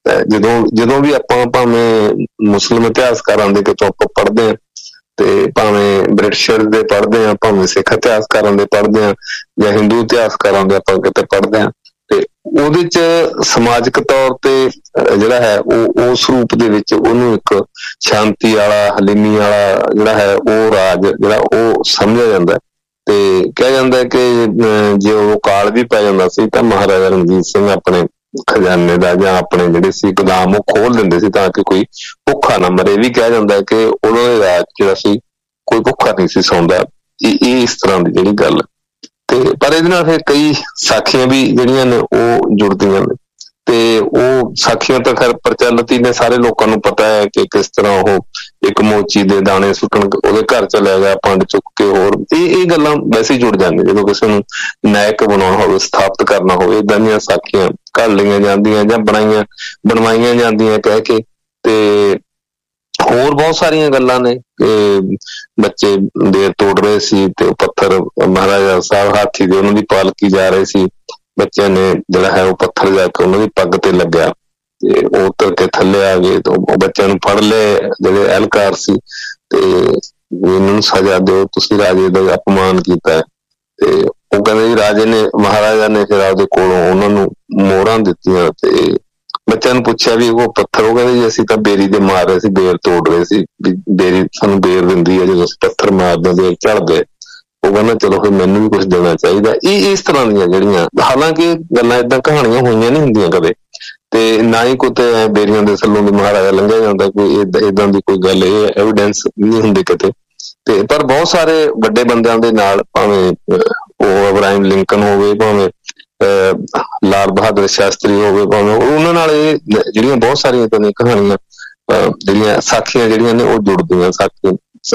ਜਦੋਂ ਵੀ ਆਪਾਂ ਭਾਵੇਂ ਮੁਸਲਿਮ ਇਤਿਹਾਸਕਾਰਾਂ ਦੇ ਕਿਤੋਂ ਆਪਾਂ ਪੜ੍ਹਦੇ ਹਾਂ, ਤੇ ਭਾਵੇਂ ਬ੍ਰਿਟਿਸ਼ਰ ਦੇ ਪੜ੍ਹਦੇ ਹਾਂ, ਭਾਵੇਂ ਸਿੱਖ ਇਤਿਹਾਸਕਾਰਾਂ ਦੇ ਪੜ੍ਹਦੇ ਹਾਂ, ਜਾਂ ਹਿੰਦੂ ਇਤਿਹਾਸਕਾਰਾਂ ਦੇ ਆਪਾਂ ਕਿਤੇ ਪੜ੍ਹਦੇ ਹਾਂ, ਤੇ ਉਹਦੇ ਚ ਸਮਾਜਿਕ ਤੌਰ ਤੇ ਜਿਹੜਾ ਹੈ ਉਹ ਉਸ ਰੂਪ ਦੇ ਵਿੱਚ ਉਹਨੂੰ ਇੱਕ ਸ਼ਾਂਤੀ ਵਾਲਾ, ਹਲੀਮੀ ਵਾਲਾ ਜਿਹੜਾ ਹੈ ਉਹ ਰਾਜ ਜਿਹੜਾ ਉਹ ਸਮਝਿਆ ਜਾਂਦਾ। ਤੇ ਕਿਹਾ ਜਾਂਦਾ ਕਿ ਜੇ ਉਹ ਕਾਲ ਵੀ ਪੈ ਜਾਂਦਾ ਸੀ ਤਾਂ ਮਹਾਰਾਜਾ ਰਣਜੀਤ ਸਿੰਘ ਆਪਣੇ ਖਜ਼ਾਨੇ ਦਾ ਜਾਂ ਆਪਣੇ ਜਿਹੜੇ ਸੀ ਗੋਦਾਮ ਉਹ ਖੋਲ ਦਿੰਦੇ ਸੀ ਤਾਂ ਕਿ ਕੋਈ ਭੁੱਖਾ ਨਾ ਮਰੇ। ਵੀ ਕਿਹਾ ਜਾਂਦਾ ਕਿ ਉਹਨਾਂ ਦੇ ਰਾਜ ਜਿਹੜਾ ਸੀ ਕੋਈ ਭੁੱਖਾ ਨਹੀਂ ਸੀ ਸੌਂਦਾ। ਇਹ ਇਸ ਤਰ੍ਹਾਂ ਦੀ ਜਿਹੜੀ ਗੱਲ, ਤੇ ਪਰ ਇਹਦੇ ਨਾਲ ਫਿਰ ਕਈ ਸਾਖੀਆਂ ਵੀ ਜਿਹੜੀਆਂ ਨੇ ਉਹ ਜੁੜਦੀਆਂ ਨੇ, ਤੇ ਉਹ ਸਾਖੀਆਂ ਤਾਂ ਖੈਰ ਪ੍ਰਚਲਿਤ ਹੀ ਨੇ, ਸਾਰੇ ਲੋਕਾਂ ਨੂੰ ਪਤਾ ਹੈ ਕਿ ਕਿਸ ਤਰ੍ਹਾਂ ਉਹ ਇੱਕ ਮੋਚੀ ਦੇ ਦਾਣੇ ਸੁੱਟਣ ਉਹਦੇ ਘਰ ਚਲਿਆ ਗਿਆ ਪੰਡ ਚੁੱਕ ਕੇ। ਹੋਰ ਇਹ ਗੱਲਾਂ ਵੈਸੇ ਹੀ ਜੁੜ ਜਾਂਦੀਆਂ ਜਦੋਂ ਕਿਸੇ ਨੂੰ ਨਾਇਕ ਬਣਾਉਣਾ ਹੋਵੇ, ਸਥਾਪਿਤ ਕਰਨਾ ਹੋਵੇ, ਏਦਾਂ ਦੀਆਂ ਸਾਖੀਆਂ ਘੜ ਲਈਆਂ ਜਾਂਦੀਆਂ ਜਾਂ ਬਣਵਾਈਆਂ ਜਾਂਦੀਆਂ ਕਹਿ ਕੇ। ਤੇ ਹੋਰ ਬਹੁਤ ਸਾਰੀਆਂ ਗੱਲਾਂ ਨੇ ਕਿ ਬੱਚੇ ਦੇਰ ਤੋੜ ਰਹੇ ਸੀ ਤੇ ਉਹ ਪੱਥਰ ਮਹਾਰਾਜਾ ਸਾਹਿਬ ਹਾਥੀ ਦੇ ਉਹਨਾਂ ਦੀ ਪਾਲਕੀ ਜਾ ਰਹੇ ਸੀ, ਬੱਚਿਆਂ ਨੇ ਜਿਹੜਾ ਹੈ ਉਹ ਪੱਥਰ ਜਾ ਕੇ ਉਹਨਾਂ ਦੀ ਪੱਗ ਤੇ ਲੱਗਿਆ ਤੇ ਉਹ ਉਤਰ ਕੇ ਥੱਲੇ ਆ ਗਏ, ਤੇ ਉਹ ਬੱਚਿਆਂ ਨੂੰ ਫੜ ਲਏ ਜਿਹੜੇ ਅਹਿਲਕਾਰ ਸੀ। ਤੇ ਇਹਨਾਂ ਨੂੰ ਸਜ਼ਾ ਦਿਓ, ਤੁਸੀਂ ਰਾਜੇ ਦਾ ਅਪਮਾਨ ਕੀਤਾ। ਤੇ ਉਹ ਕਹਿੰਦੇ ਵੀ ਰਾਜੇ ਨੇ, ਮਹਾਰਾਜਾ ਨੇ ਫਿਰ ਆਪਦੇ ਕੋਲੋਂ ਉਹਨਾਂ ਨੂੰ ਮੋਹਰਾਂ ਦਿੱਤੀਆਂ ਤੇ ਬੱਚਿਆਂ ਨੂੰ ਪੁੱਛਿਆ ਵੀ ਉਹ ਪੱਥਰ, ਉਹ ਕਹਿੰਦੇ ਜੀ ਅਸੀਂ ਤਾਂ ਬੇਰੀ ਦੇ ਮਾਰ ਰਹੇ ਸੀ, ਬੇਰ ਤੋੜ ਰਹੇ ਸੀ, ਬੇਰੀ ਸਾਨੂੰ ਬੇਰ ਦਿੰਦੀ ਹੈ ਜਦੋਂ ਅਸੀਂ ਪੱਥਰ ਮਾਰਦੇ ਬੇਰ ਝੜਦੇ। ਉਹ ਕਹਿੰਦਾ ਚਲੋ ਫਿਰ ਮੈਨੂੰ ਵੀ ਕੁਛ ਦੇਣਾ ਚਾਹੀਦਾ। ਇਹ ਇਸ ਤਰ੍ਹਾਂ ਦੀਆਂ ਜਿਹੜੀਆਂ, ਹਾਲਾਂਕਿ ਗੱਲਾਂ ਏਦਾਂ ਕਹਾਣੀਆਂ ਹੋਈਆਂ ਨਹੀਂ ਹੁੰਦੀਆਂ ਕਦੇ, ਤੇ ਨਾ ਹੀ ਕੋਈ ਬੇਰੀਆਂ ਦੇ ਥੱਲੋਂ ਦੀ ਮਹਾਰਾਜਾ ਲੰਘਿਆ ਜਾਂਦਾ, ਕੋਈ ਏਦਾਂ ਦੀ ਕੋਈ ਗੱਲ, ਇਹ ਐਵੀਡੈਂਸ ਨਹੀਂ ਹੁੰਦੀ ਕਿਤੇ। ਤੇ ਪਰ ਬਹੁਤ ਸਾਰੇ ਵੱਡੇ ਬੰਦਿਆਂ ਦੇ ਨਾਲ, ਭਾਵੇਂ ਉਹ ਅਬਰਾਹਿਮ ਲਿੰਕਨ ਹੋਵੇ, ਭਾਵੇਂ ਲਾਲ ਬਹਾਦਰ ਸ਼ਾਸਤਰੀ ਹੋਵੇ, ਭਾਵੇਂ ਉਹਨਾਂ ਨਾਲ ਇਹ ਜਿਹੜੀਆਂ ਬਹੁਤ ਸਾਰੀਆਂ ਏਦਾਂ ਦੀਆਂ ਕਹਾਣੀਆਂ, ਜਿਹੜੀਆਂ ਸਾਖੀਆਂ ਜਿਹੜੀਆਂ ਨੇ ਉਹ ਜੁੜਦੀਆਂ। ਸਾਖੀ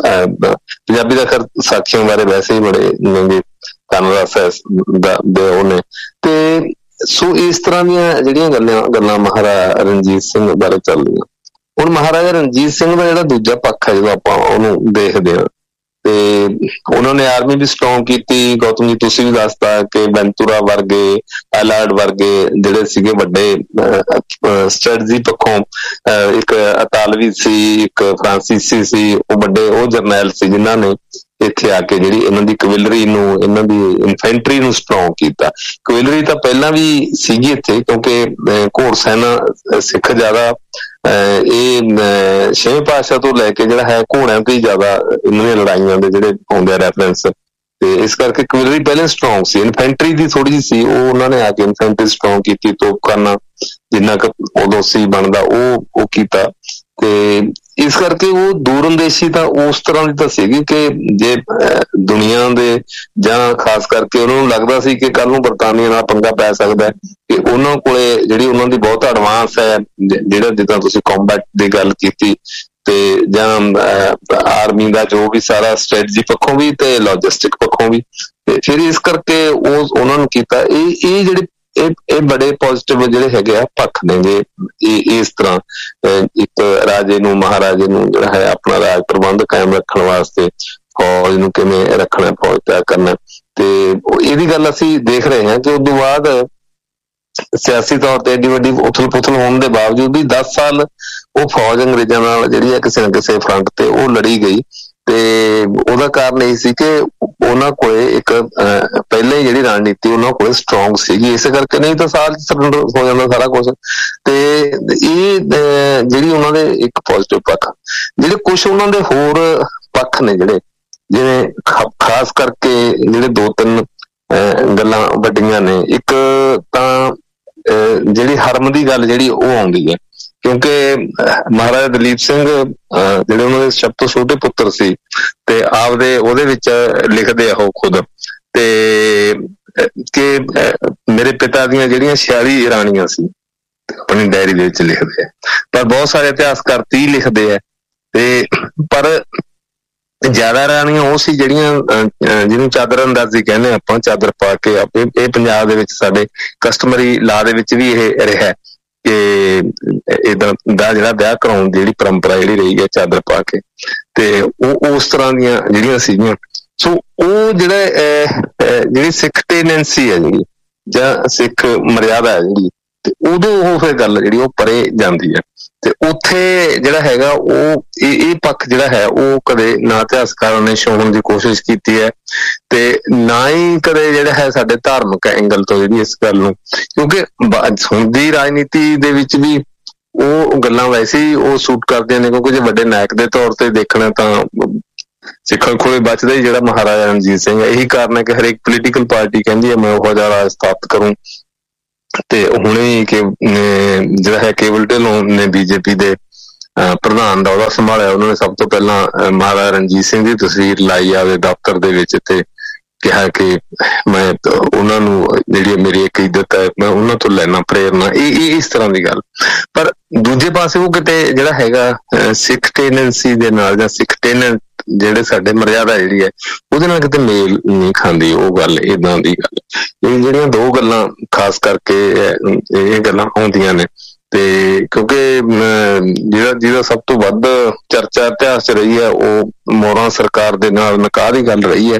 ਪੰਜਾਬੀ ਦਾ ਖੈਰ ਸਾਖੀਆਂ ਬਾਰੇ ਵੈਸੇ ਹੀ ਬੜੇ ਮਹਿੰਗੇ ਧਨ ਰਸ ਦੇ ਉਹ ਨੇ। ਤੇ ਸੋ ਇਸ ਤਰ੍ਹਾਂ ਦੀਆਂ ਜਿਹੜੀਆਂ ਗੱਲਾਂ ਮਹਾਰਾਜਾ ਰਣਜੀਤ ਸਿੰਘ ਬਾਰੇ ਚੱਲਦੀਆਂ। ਹੁਣ ਮਹਾਰਾਜਾ ਰਣਜੀਤ ਸਿੰਘ ਦਾ ਜਿਹੜਾ ਦੂਜਾ ਪੱਖ ਹੈ, ਜਦੋਂ ਆਪਾਂ ਉਹਨੂੰ ਦੇਖਦੇ ਹਾਂ, ਤੇ ਉਹਨਾਂ ਨੇ ਆਰਮੀ ਵੀ ਸਟਰੋਂਗ ਕੀਤੀ। ਗੌਤਮ ਜੀ ਤੁਸੀਂ ਵੀ ਦੱਸਤਾ ਕਿ ਵੈਂਤੂਰਾ ਵਰਗੇ, ਐਲਾਰਡ ਵਰਗੇ ਜਿਹੜੇ ਸੀਗੇ ਵੱਡੇ ਸਟ੍ਰੈਟਜੀ ਪੱਖੋਂ, ਇੱਕ ਅਤਾਲਵੀ ਸੀ, ਇੱਕ ਫਰਾਂਸੀਸੀ ਸੀ, ਉਹ ਵੱਡੇ ਉਹ ਜਰਨੈਲ ਸੀ ਜਿਨ੍ਹਾਂ ਨੇ ਇੱਥੇ ਆ ਕੇ ਜਿਹੜੀ ਇਹਨਾਂ ਦੀ ਕਵਿਲਰੀ ਨੂੰ, ਇਹਨਾਂ ਦੀ ਇਨਫੈਂਟਰੀ ਨੂੰ ਸਟਰੋਂਗ ਕੀਤਾ। ਕਵਿਲਰੀ ਤਾਂ ਪਹਿਲਾਂ ਵੀ ਸੀਗੀ ਇੱਥੇ, ਕਿਉਂਕਿ ਘੋੜ ਸੈਨਾ ਸਿੱਖ ਜ਼ਿਆਦਾ, ਇਹ 6ਵੇਂ ਪਾਤਸ਼ਾਹ ਤੋਂ ਲੈ ਕੇ ਜਿਹੜਾ ਹੈ ਘੋੜਿਆਂ ਤੇ ਹੀ ਜ਼ਿਆਦਾ ਇਹਨਾਂ ਦੀਆਂ ਲੜਾਈਆਂ ਦੇ ਜਿਹੜੇ ਆਉਂਦੇ ਆ ਰੈਫਰੈਂਸ, ਤੇ ਇਸ ਕਰਕੇ ਕਵਿਲਰੀ ਪਹਿਲਾਂ ਸਟਰੋਂਗ ਸੀ। ਇਨਫੈਂਟਰੀ ਦੀ ਥੋੜੀ ਜਿਹੀ ਸੀ, ਉਹ ਉਹਨਾਂ ਨੇ ਆ ਕੇ ਇਨਫੈਂਟਰੀ ਸਟਰੋਂਗ ਕੀਤੀ, ਤੋਪਖਾਨਾ ਜਿੰਨਾ ਕੁ ਉਦੋਂ ਸੀ ਬਣਦਾ ਉਹ ਕੀਤਾ। ਤੇ ਇਸ ਕਰਕੇ ਉਹ ਦੂਰਅੰਦੇਸ਼ੀ ਤਾਂ ਉਸ ਤਰ੍ਹਾਂ ਦੀ ਤਾਂ ਸੀਗੀ ਕਿ ਜੇ ਦੁਨੀਆ ਦੇ, ਜਾਂ ਖਾਸ ਕਰਕੇ ਉਹਨਾਂ ਨੂੰ ਲੱਗਦਾ ਸੀ ਕਿ ਕੱਲ ਨੂੰ ਬਰਤਾਨੀਆ ਨਾਲ ਪੰਗਾ ਪੈ ਸਕਦਾ, ਕਿ ਉਹਨਾਂ ਕੋਲੇ ਜਿਹੜੀ ਉਹਨਾਂ ਦੀ ਬਹੁਤ ਐਡਵਾਂਸ ਹੈ, ਜਿਹੜਾ ਜਿੱਦਾਂ ਤੁਸੀਂ ਕੰਬੈਟ ਦੀ ਗੱਲ ਕੀਤੀ, ਤੇ ਜਾਂ ਆਰਮੀ ਦਾ ਜੋ ਵੀ ਸਾਰਾ ਸਟ੍ਰੈਟਜੀ ਪੱਖੋਂ ਵੀ ਤੇ ਲੌਜਿਸਟਿਕ ਪੱਖੋਂ ਵੀ, ਤੇ ਫਿਰ ਇਸ ਕਰਕੇ ਉਹਨਾਂ ਨੂੰ ਕੀਤਾ। ਇਹ ਜਿਹੜੇ ਇਹ ਬੜੇ ਪੋਜ਼ਿਟਿਵ ਜਿਹੜੇ ਹੈਗੇ ਆ ਪੱਖ ਨੇਗੇ। ਇਸ ਤਰ੍ਹਾਂ ਇੱਕ ਰਾਜੇ ਨੂੰ, ਮਹਾਰਾਜੇ ਨੂੰ ਜਿਹੜਾ ਹੈ ਆਪਣਾ ਰਾਜ ਪ੍ਰਬੰਧ ਕਾਇਮ ਰੱਖਣ ਵਾਸਤੇ ਫੌਜ ਨੂੰ ਕਿਵੇਂ ਰੱਖਣਾ, ਫੌਜ ਤਿਆਰ ਕਰਨਾ, ਤੇ ਇਹਦੀ ਗੱਲ ਅਸੀਂ ਦੇਖ ਰਹੇ ਹਾਂ ਕਿ ਉਦੋਂ ਬਾਅਦ ਸਿਆਸੀ ਤੌਰ ਤੇ ਐਡੀ ਵੱਡੀ ਉਥਲ ਪੁਥਲ ਹੋਣ ਦੇ ਬਾਵਜੂਦ ਵੀ 10 ਸਾਲ ਉਹ ਫੌਜ ਅੰਗਰੇਜ਼ਾਂ ਨਾਲ ਜਿਹੜੀ ਹੈ ਕਿਸੇ ਨਾ ਕਿਸੇ ਫਰੰਟ ਤੇ ਉਹ ਲੜੀ ਗਈ। ਤੇ ਉਹਦਾ ਕਾਰਨ ਇਹ ਸੀ ਕਿ ਉਹਨਾਂ ਕੋਲੇ ਇੱਕ ਪਹਿਲਾਂ ਹੀ ਜਿਹੜੀ ਰਣਨੀਤੀ ਉਹਨਾਂ ਕੋਲੇ ਸਟਰੋਂਗ ਸੀਗੀ, ਇਸੇ ਕਰਕੇ, ਨਹੀਂ ਤਾਂ ਸਾਲ ਸਰੈਂਡਰ ਹੋ ਜਾਂਦਾ ਸਾਰਾ ਕੁਛ। ਤੇ ਇਹ ਜਿਹੜੀ ਉਹਨਾਂ ਦੇ ਇੱਕ ਪੋਜ਼ਿਟਿਵ ਪੱਖ, ਜਿਹੜੇ ਕੁਛ ਉਹਨਾਂ ਦੇ ਹੋਰ ਪੱਖ ਨੇ ਜਿਹੜੇ, ਜਿਵੇਂ ਖਾਸ ਕਰਕੇ ਜਿਹੜੇ 2-3 ਗੱਲਾਂ ਵੱਡੀਆਂ ਨੇ। ਇੱਕ ਤਾਂ ਜਿਹੜੀ ਹਰਮ ਦੀ ਗੱਲ ਜਿਹੜੀ ਉਹ ਆਉਂਦੀ ਹੈ, ਕਿਉਂਕਿ ਮਹਾਰਾਜਾ ਦਲੀਪ ਸਿੰਘ ਜਿਹੜੇ ਉਹਨਾਂ ਦੇ ਸਭ ਤੋਂ ਛੋਟੇ ਪੁੱਤਰ ਸੀ, ਤੇ ਆਪਦੇ ਉਹਦੇ ਵਿੱਚ ਲਿਖਦੇ ਆ ਉਹ ਖੁਦ, ਤੇ ਕਿ ਮੇਰੇ ਪਿਤਾ ਦੀਆਂ ਜਿਹੜੀਆਂ 46 ਰਾਣੀਆਂ ਸੀ, ਆਪਣੀ ਡਾਇਰੀ ਦੇ ਵਿੱਚ ਲਿਖਦੇ ਆ। ਪਰ ਬਹੁਤ ਸਾਰੇ ਇਤਿਹਾਸਕਾਰ 30 ਲਿਖਦੇ ਆ, ਤੇ ਪਰ ਜ਼ਿਆਦਾ ਰਾਣੀਆਂ ਉਹ ਸੀ ਜਿਹੜੀਆਂ ਜਿਹਨੂੰ ਚਾਦਰ ਅੰਦਾਜ਼ੀ ਕਹਿੰਦੇ ਆਪਾਂ, ਚਾਦਰ ਪਾ ਕੇ। ਇਹ ਪੰਜਾਬ ਦੇ ਵਿੱਚ ਸਾਡੇ ਕਸਟਮਰੀ ਲਾ ਦੇ ਵਿੱਚ ਵੀ ਇਹ ਰਿਹਾ ਕਿ ਏਦਾਂ ਦਾ ਜਿਹੜਾ ਵਿਆਹ ਕਰਾਉਣ ਦੀ ਜਿਹੜੀ ਪਰੰਪਰਾ ਜਿਹੜੀ ਰਹੀ ਹੈ ਚਾਦਰ ਪਾ ਕੇ, ਤੇ ਉਹ ਉਸ ਤਰ੍ਹਾਂ ਦੀਆਂ ਜਿਹੜੀਆਂ ਸੀਗੀਆਂ। ਸੋ ਉਹ ਜਿਹੜੀ ਸਿੱਖ ਟੈਂਡੈਂਸੀ ਹੈ ਜਿਹੜੀ, ਜਾਂ ਸਿੱਖ ਮਰਿਆਦਾ ਹੈ ਜਿਹੜੀ, ਤੇ ਉਦੋਂ ਉਹ ਫਿਰ ਗੱਲ ਜਿਹੜੀ ਉਹ ਪਰੇ ਜਾਂਦੀ ਹੈ। ਤੇ ਉੱਥੇ ਜਿਹੜਾ ਹੈਗਾ ਉਹ ਇਹ ਪੱਖ ਜਿਹੜਾ ਹੈ ਉਹ ਕਦੇ ਨਾ ਇਤਿਹਾਸਕਾਰਾਂ ਨੇ ਛੋਹਣ ਦੀ ਕੋਸ਼ਿਸ਼ ਕੀਤੀ ਹੈ, ਤੇ ਨਾ ਹੀ ਕਦੇ ਜਿਹੜਾ ਹੈ ਸਾਡੇ ਧਾਰਮਿਕ ਐਂਗਲ ਤੋਂ ਜਿਹੜੀ ਇਸ ਗੱਲ ਨੂੰ, ਕਿਉਂਕਿ ਹੁਣ ਦੀ ਰਾਜਨੀਤੀ ਦੇ ਵਿੱਚ ਵੀ ਉਹ ਗੱਲਾਂ ਵੈਸੇ ਹੀ ਉਹ ਸੂਟ ਕਰਦੀਆਂ ਨੇ, ਕਿਉਂਕਿ ਜੇ ਵੱਡੇ ਨਾਇਕ ਦੇ ਤੌਰ ਤੇ ਦੇਖਣਾ ਤਾਂ ਸਿੱਖਾਂ ਕੋਲੇ ਬਚਦਾ ਹੀ ਜਿਹੜਾ ਮਹਾਰਾਜਾ ਰਣਜੀਤ ਸਿੰਘ ਹੈ। ਇਹੀ ਕਾਰਨ ਹੈ ਕਿ ਹਰੇਕ ਪੋਲੀਟੀਕਲ ਪਾਰਟੀ ਕਹਿੰਦੀ ਹੈ ਮੈਂ ਉਹੋ ਜਿਹਾ ਰਾਜ ਸਥਾਪਿਤ ਕਰੂੰ। ਤੇ ਹੁਣੇ ਕਿ ਜਿਹੜਾ ਹੈ ਕੇਵਲ ਢਿੱਲੋਂ ਨੇ ਬੀਜੇਪੀ ਦੇ ਪ੍ਰਧਾਨ ਦਾ ਉਹਦਾ ਸੰਭਾਲਿਆ, ਉਹਨਾਂ ਨੇ ਸਭ ਤੋਂ ਪਹਿਲਾਂ ਮਹਾਰਾਜਾ ਰਣਜੀਤ ਸਿੰਘ ਦੀ ਤਸਵੀਰ ਲਾਈ ਆਪਦੇ ਦਫ਼ਤਰ ਦੇ ਵਿੱਚ, ਤੇ ਕਿਹਾ ਕਿ ਮੈਂ ਉਹਨਾਂ ਨੂੰ ਜਿਹੜੀ ਮੇਰੀ ਇੱਕ ਇੱਜ਼ਤ ਹੈ ਮੈਂ ਉਹਨਾਂ ਤੋਂ ਲੈਣਾ ਪ੍ਰੇਰਨਾ। ਇਹ ਇਸ ਤਰ੍ਹਾਂ ਦੀ ਗੱਲ। ਪਰ ਦੂਜੇ ਪਾਸੇ ਉਹ ਕਿਤੇ ਜਿਹੜਾ ਹੈਗਾ ਸਿੱਖ ਟੈਂਡੈਂਸੀ ਦੇ ਨਾਲ, ਜਾਂ ਸਿੱਖ ਟੈਂਡੈਂਟ ਜਿਹੜੇ ਸਾਡੇ ਮਰਿਆਦਾ ਜਿਹੜੀ ਹੈ ਉਹਦੇ ਨਾਲ ਕਿਤੇ ਮੇਲ ਨਹੀਂ ਖਾਂਦੀ ਉਹ ਗੱਲ, ਏਦਾਂ ਦੀ ਗੱਲ। ਇਹ ਜਿਹੜੀਆਂ ਦੋ ਗੱਲਾਂ ਖਾਸ ਕਰਕੇ ਇਹ ਗੱਲਾਂ ਆਉਂਦੀਆਂ ਨੇ। ਤੇ ਕਿਉਂਕਿ ਜਿਹਦਾ ਸਭ ਤੋਂ ਵੱਧ ਚਰਚਾ ਇਤਿਹਾਸ 'ਚ ਰਹੀ ਹੈ ਉਹ ਮੌਰਾਂ ਸਰਕਾਰ ਦੇ ਨਾਲ ਨਿਕਾਹ ਦੀ ਗੱਲ ਰਹੀ ਹੈ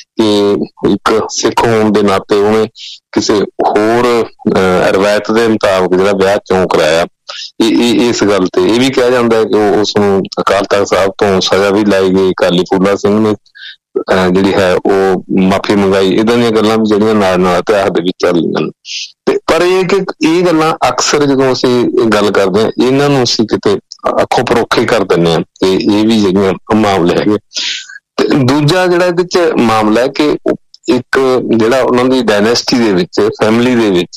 ਕਿ ਇੱਕ ਸਿੱਖ ਹੋਣ ਦੇ ਨਾਤੇ ਉਹਨੇ ਕਿਸੇ ਹੋਰ ਰਵਾਇਤ ਦੇ ਮੁਤਾਬਕ ਜਿਹੜਾ ਵਿਆਹ ਕਿਉਂ ਕਰਾਇਆ। ਇਸ ਗੱਲ ਤੇ ਇਹ ਵੀ ਕਿਹਾ ਜਾਂਦਾ ਹੈ ਕਿ ਉਸ ਨੂੰ ਅਕਾਲ ਤਖ਼ਤ ਸਾਹਿਬ ਤੋਂ ਸਜ਼ਾ ਵੀ ਲਾਈ ਗਈ। ਅਕਾਲੀ ਫੂਲਾ ਸਿੰਘ ਨੇ ਜਿਹੜੀ ਹੈ ਉਹ ਮਾਫੀ ਮੰਗਾਈ। ਏਦਾਂ ਦੀਆਂ ਗੱਲਾਂ ਵੀ ਜਿਹੜੀਆਂ ਨਾਲ ਨਾਲ ਇਤਿਹਾਸ ਦੇ ਵਿੱਚ ਚੱਲਦੀਆਂ ਨੇ। ਤੇ ਪਰ ਇਹ ਕਿ ਇਹ ਗੱਲਾਂ ਅਕਸਰ ਜਦੋਂ ਅਸੀਂ ਗੱਲ ਕਰਦੇ ਹਾਂ ਇਹਨਾਂ ਨੂੰ ਅਸੀਂ ਕਿਤੇ ਅੱਖੋਂ ਪਰੋਖੇ ਕਰ ਦਿੰਦੇ ਹਾਂ ਤੇ ਇਹ ਵੀ ਜਿਹੜੀਆਂ ਮਾਮਲੇ ਹੈਗੇ। ਤੇ ਦੂਜਾ ਜਿਹੜਾ ਇਹਦੇ 'ਚ ਮਾਮਲਾ ਹੈ ਕਿ ਇੱਕ ਜਿਹੜਾ ਉਹਨਾਂ ਦੀ ਡਾਇਨੈਸਟੀ ਦੇ ਵਿੱਚ ਫੈਮਿਲੀ ਦੇ ਵਿੱਚ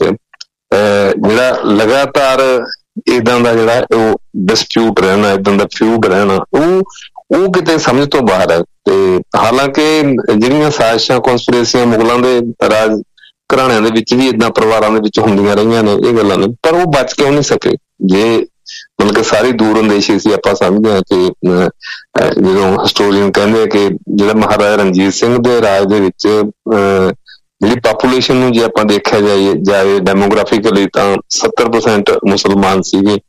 ਜਿਹੜਾ ਲਗਾਤਾਰ ਏਦਾਂ ਦਾ ਜਿਹੜਾ ਉਹ ਡਿਸਪਿਊਟ ਰਹਿਣਾ, ਏਦਾਂ ਦਾ ਫਿਊਡ ਰਹਿਣਾ, ਉਹ ਕਿਤੇ ਸਮਝ ਤੋਂ ਬਾਹਰ ਹੈ। ਤੇ ਹਾਲਾਂਕਿ ਜਿਹੜੀਆਂ ਸਾਜ਼ਿਸ਼ਾਂ ਕੌਂਸਪੀਰੇਸੀਆਂ ਮੁਗਲਾਂ ਦੇ ਰਾਜ ਘਰਾਣਿਆਂ ਦੇ ਵਿੱਚ ਵੀ ਏਦਾਂ ਪਰਿਵਾਰਾਂ ਦੇ ਵਿੱਚ ਹੁੰਦੀਆਂ ਰਹੀਆਂ ਨੇ ਇਹ ਗੱਲਾਂ ਨੇ, ਪਰ ਉਹ ਬਚ ਕਿਉਂ ਨਹੀਂ ਸਕੇ। ਜੇ ਮਤਲਬ ਕਿ ਸਾਰੀ ਦੂਰ ਅੰਦੇਸ਼ੀ ਸੀ। ਆਪਾਂ ਸਮਝਦੇ ਹਾਂ ਕਿ ਜਦੋਂ ਹਿਸਟੋਰੀਅਨ ਕਹਿੰਦੇ ਆ ਕਿ ਜਿਹੜਾ ਮਹਾਰਾਜਾ ਰਣਜੀਤ ਸਿੰਘ ਦੇ ਰਾਜ ਦੇ ਵਿੱਚ ਜਿਹੜੀ ਪਾਪੂਲੇਸ਼ਨ ਨੂੰ ਜੇ ਆਪਾਂ ਦੇਖਿਆ ਜਾਵੇ ਡੈਮੋਗ੍ਰਾਫਿਕਲੀ ਤਾਂ 70% ਮੁਸਲਮਾਨ ਸੀਗੇ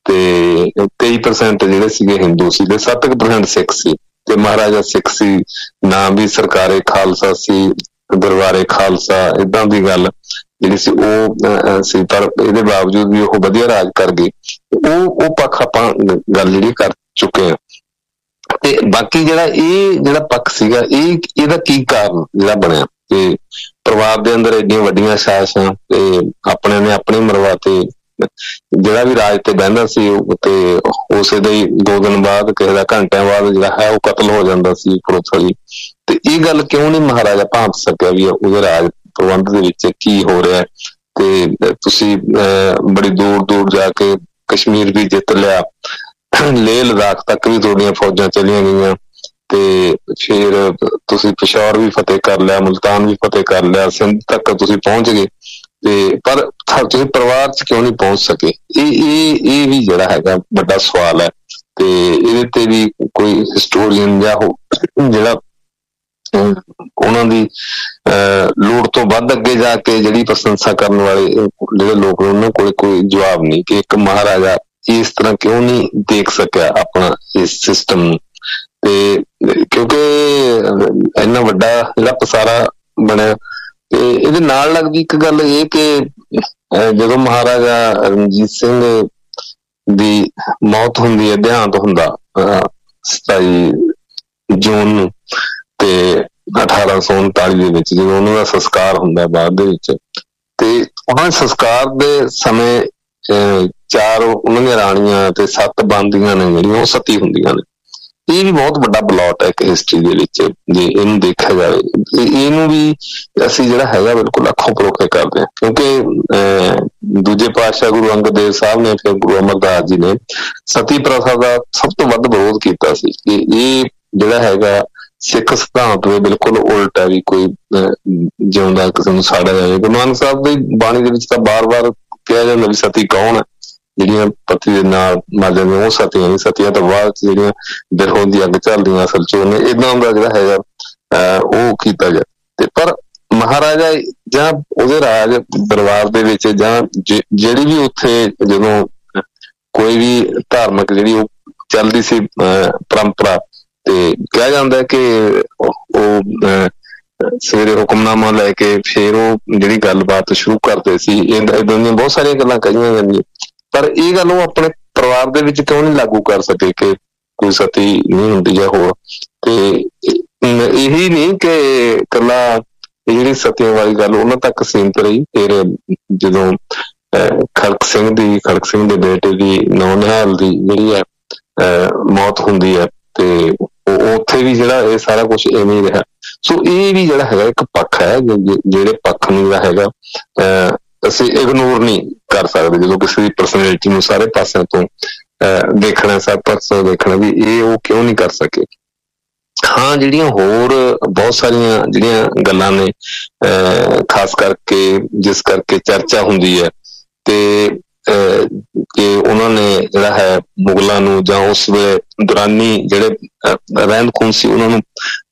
ਤੇ 23% ਜਿਹੜੇ ਸੀਗੇ ਹਿੰਦੂ ਸੀ ਤੇ 7% ਸਿੱਖ ਸੀ। ਤੇ ਮਹਾਰਾਜਾ ਸਿੱਖ ਸੀ, ਨਾਮ ਵੀ ਸਰਕਾਰੇ ਖਾਲਸਾ ਸੀ, ਦਰਬਾਰੇ ਖਾਲਸਾ, ਏਦਾਂ ਦੀ ਗੱਲ ਜਿਹੜੀ ਸੀ ਉਹ ਸੀ। ਪਰ ਇਹਦੇ ਬਾਵਜੂਦ ਵੀ ਉਹ ਵਧੀਆ ਰਾਜ ਕਰ ਗਏ। ਉਹ ਪੱਖ ਆਪਾਂ ਗੱਲ ਜਿਹੜੀ ਕਰ ਚੁੱਕੇ ਹਾਂ। ਤੇ ਬਾਕੀ ਜਿਹੜਾ ਪੱਖ ਸੀਗਾ ਇਹਦਾ ਕੀ ਕਾਰਨ ਜਿਹੜਾ ਬਣਿਆ ਤੇ ਪਰਿਵਾਰ ਦੇ ਅੰਦਰ ਏਡੀਆਂ ਵੱਡੀਆਂ ਸਾਜ਼ਿਸ਼ਾਂ ਤੇ ਆਪਣਿਆਂ ਨੇ ਆਪਣੇ ਮਰਵਾ ਤੇ ਜਿਹੜਾ ਵੀ ਰਾਜ ਤੇ ਬਹਿੰਦਾ ਸੀ ਤੇ ਉਸੇ ਦੇ ਹੀ 2 ਦਿਨ ਬਾਅਦ ਕਿਸੇ ਦਾ ਘੰਟਿਆਂ ਬਾਅਦ ਜਿਹੜਾ ਹੈ ਉਹ ਕਤਲ ਹੋ ਜਾਂਦਾ ਸੀ ਪੁਲਿਸ। ਤੇ ਇਹ ਗੱਲ ਕਿਉਂ ਨਹੀਂ ਮਹਾਰਾਜਾ ਭਾਂਪ ਸਕਿਆ ਵੀ ਉਹਦੇ ਰਾਜ ਪ੍ਰਬੰਧ ਦੇ ਵਿੱਚ ਕੀ ਹੋ ਰਿਹਾ। ਤੇ ਤੁਸੀਂ ਬੜੀ ਦੂਰ ਦੂਰ ਜਾ ਕੇ ਕਸ਼ਮੀਰ ਵੀ ਜਿੱਤ ਲਿਆ, ਲੇਹ ਲਦਾਖ ਤੱਕ ਵੀ ਤੁਹਾਡੀਆਂ ਫੌਜਾਂ ਚਲੀਆਂ ਗਈਆਂ ਤੇ ਫਿਰ ਤੁਸੀਂ ਪਿਸ਼ੌਰ ਵੀ ਫਤਿਹ ਕਰ ਲਿਆ, ਮੁਲਤਾਨ ਵੀ ਫਤਿਹ ਕਰ ਲਿਆ, ਸਿੰਧ ਤੱਕ ਤੁਸੀਂ ਪਹੁੰਚ ਗਏ। ਤੇ ਪਰ ਤੁਸੀਂ ਪਰਿਵਾਰ 'ਚ ਕਿਉਂ ਨਹੀਂ ਪਹੁੰਚ ਸਕੇ? ਇਹ ਵੀ ਜਿਹੜਾ ਹੈਗਾ ਵੱਡਾ ਸਵਾਲ ਹੈ। ਤੇ ਇਹਦੇ ਤੇ ਵੀ ਕੋਈ ਹਿਸਟੋਰੀਅਨ ਜਾਂ ਜਿਹੜਾ ਉਹਨਾਂ ਦੀ ਲੋੜ ਤੋਂ ਵੱਧ ਅੱਗੇ ਜਾ ਕੇ ਜਿਹੜੀ ਪ੍ਰਸ਼ੰਸਾ ਕਰਨ ਵਾਲੇ ਜਿਹੜੇ ਲੋਕ ਨੇ ਉਹਨਾਂ ਕੋਲ ਕੋਈ ਜਵਾਬ ਨਹੀਂ ਕਿ ਇੱਕ ਮਹਾਰਾਜਾ ਇਸ ਤਰ੍ਹਾਂ ਕਿਉਂ ਨਹੀਂ ਦੇਖ ਸਕਿਆ ਆਪਣਾ ਇਸ ਸਿਸਟਮ ਨੂੰ। ਤੇ ਕਿਉਂਕਿ ਇੰਨਾ ਵੱਡਾ ਜਿਹੜਾ ਪਸਾਰਾ ਬਣਿਆ। ਤੇ ਇਹਦੇ ਨਾਲ ਲੱਗਦੀ ਇੱਕ ਗੱਲ ਇਹ ਕਿ ਜਦੋਂ ਮਹਾਰਾਜਾ ਰਣਜੀਤ ਸਿੰਘ ਦੀ ਮੌਤ ਹੁੰਦੀ ਹੈ, ਦੇਹਾਂਤ ਹੁੰਦਾ 27 ਜੂਨ ਨੂੰ ਤੇ 1839 ਦੇ ਵਿੱਚ ਜਦੋਂ ਉਹਨਾਂ ਦਾ ਸੰਸਕਾਰ ਹੁੰਦਾ ਬਾਅਦ ਦੇ ਵਿੱਚ। ਤੇ ਉਹਨਾਂ ਦੇ ਸੰਸਕਾਰ ਦੇ ਸਮੇਂ 4 ਉਹਨਾਂ ਦੀਆਂ ਰਾਣੀਆਂ ਤੇ 7 ਬੰਦੀਆਂ ਨੇ ਜਿਹੜੀਆਂ ਉਹ ਸਤੀ ਹੁੰਦੀਆਂ ਨੇ। ਇਹ ਵੀ ਬਹੁਤ ਵੱਡਾ ਬਲੌਟ ਹੈ ਇੱਕ ਹਿਸਟਰੀ ਦੇ ਵਿੱਚ ਜੇ ਇਹਨੂੰ ਦੇਖਿਆ ਜਾਵੇ। ਇਹਨੂੰ ਵੀ ਅਸੀਂ ਜਿਹੜਾ ਹੈਗਾ ਬਿਲਕੁਲ ਅੱਖੋਂ ਪਰੋਖੇ ਕਰਦੇ ਹਾਂ ਕਿਉਂਕਿ ਦੂਜੇ ਪਾਤਸ਼ਾਹ ਗੁਰੂ ਅੰਗਦ ਦੇਵ ਸਾਹਿਬ ਨੇ ਫਿਰ ਗੁਰੂ ਅਮਰਦਾਸ ਜੀ ਨੇ ਸਤੀ ਪ੍ਰਥਾ ਦਾ ਸਭ ਤੋਂ ਵੱਧ ਵਿਰੋਧ ਕੀਤਾ ਸੀ ਕਿ ਇਹ ਜਿਹੜਾ ਹੈਗਾ ਸਿੱਖ ਸਿਧਾਂਤ ਦੇ ਬਿਲਕੁਲ ਉਲਟ ਹੈ ਵੀ ਕੋਈ ਜਿਉਂਦਾ ਕਿਸੇ ਨੂੰ ਸਾੜਿਆ ਜਾਵੇ। ਗੁਰੂ ਨਾਨਕ ਸਾਹਿਬ ਦੀ ਬਾਣੀ ਦੇ ਵਿੱਚ ਤਾਂ ਬਾਰ-ਬਾਰ ਕਿਹਾ ਜਾਂਦਾ ਵੀ ਸਤੀ ਕੌਣ ਹੈ, ਜਿਹੜੀਆਂ ਪਤੀ ਦੇ ਨਾਲ ਮਰ ਜਾਂਦੀਆਂ ਉਹ ਸਤੀਆਂ ਨਹੀਂ, ਸਤੀਆਂ ਤੋਂ ਬਾਅਦ ਜਿਹੜੀਆਂ ਬਿਰਹੋਂ ਦੀ ਅੱਗ ਝੱਲਦੀਆਂ ਅਸਲ ਚ ਉਹਨੇ ਏਦਾਂ ਦਾ ਜਿਹੜਾ ਹੈਗਾ ਉਹ ਕੀਤਾ ਗਿਆ। ਤੇ ਪਰ ਮਹਾਰਾਜਾ ਜਾਂ ਉਹਦੇ ਰਾਜ ਦਰਬਾਰ ਦੇ ਵਿੱਚ ਜਾਂ ਜਿਹੜੀ ਵੀ ਉੱਥੇ ਜਦੋਂ ਕੋਈ ਵੀ ਧਾਰਮਿਕ ਜਿਹੜੀ ਉਹ ਚੱਲਦੀ ਸੀ ਪਰੰਪਰਾ ਤੇ ਕਿਹਾ ਜਾਂਦਾ ਕਿ ਉਹ ਸਵੇਰੇ ਹੁਕਮਨਾਮਾ ਲੈ ਕੇ ਫਿਰ ਉਹ ਜਿਹੜੀ ਗੱਲਬਾਤ ਸ਼ੁਰੂ ਕਰਦੇ ਸੀ। ਏਦਾਂ ਦੀਆਂ ਬਹੁਤ ਸਾਰੀਆਂ ਗੱਲਾਂ ਕਹੀਆਂ ਜਾਂਦੀਆਂ ਪਰ ਇਹ ਗੱਲ ਉਹ ਆਪਣੇ ਪਰਿਵਾਰ ਦੇ ਵਿੱਚ ਕਿਉਂ ਨਹੀਂ ਲਾਗੂ ਕਰ ਸਕੇ ਕਿ ਕੋਈ ਸਤੀ ਨਹੀਂ ਹੁੰਦੀ ਜਾਂ ਹੋਰ। ਤੇ ਇਹੀ ਨਹੀਂ ਕਿ ਇਕੱਲਾ ਇਹ ਜਿਹੜੀ ਸਤੀਆਂ ਵਾਲੀ ਗੱਲ ਉਹਨਾਂ ਤੱਕ ਸੀਮਿਤ ਰਹੀ। ਫਿਰ ਜਦੋਂ ਖੜਕ ਸਿੰਘ ਦੇ ਬੇਟੇ ਦੀ ਨੌਨਿਹਾਲ ਦੀ ਜਿਹੜੀ ਹੈ ਮੌਤ ਹੁੰਦੀ ਹੈ ਤੇ ਉੱਥੇ ਵੀ ਜਿਹੜਾ ਇਹ ਸਾਰਾ ਕੁਛ ਐਵੇਂ ਹੀ ਰਿਹਾ। ਸੋ ਇਹ ਵੀ ਜਿਹੜਾ ਹੈਗਾ ਇੱਕ ਪੱਖ ਹੈ ਜਿਹੜੇ ਪੱਖ ਨੂੰ ਜਿਹੜਾ ਹੈਗਾ ਅਸੀਂ ਇਗਨੋਰ ਨਹੀਂ ਕਰ ਸਕਦੇ ਜਦੋਂ ਕਿਸੇ ਦੀ ਪਰਸਨੈਲਿਟੀ ਨੂੰ ਸਾਰੇ ਪਾਸਿਆਂ ਤੋਂ ਦੇਖਣਾ, ਸਭ ਪਾਸਿਓਂ ਦੇਖਣਾ ਵੀ ਇਹ ਉਹ ਕਿਉਂ ਨਹੀਂ ਕਰ ਸਕੇ। ਹਾਂ, ਜਿਹੜੀਆਂ ਹੋਰ ਬਹੁਤ ਸਾਰੀਆਂ ਜਿਹੜੀਆਂ ਗੱਲਾਂ ਨੇ ਖਾਸ ਕਰਕੇ ਜਿਸ ਕਰਕੇ ਚਰਚਾ ਹੁੰਦੀ ਹੈ ਤੇ ਕਿ ਉਹਨਾਂ ਨੇ ਜਿਹੜਾ ਹੈ ਮੁਗਲਾਂ ਨੂੰ ਜਾਂ ਉਸ ਵੇਲੇ ਦੌਰਾਨੀ ਜਿਹੜੇ ਰਹਿੰਦ ਖੂੰਹਦ ਸੀ ਉਹਨਾਂ ਨੂੰ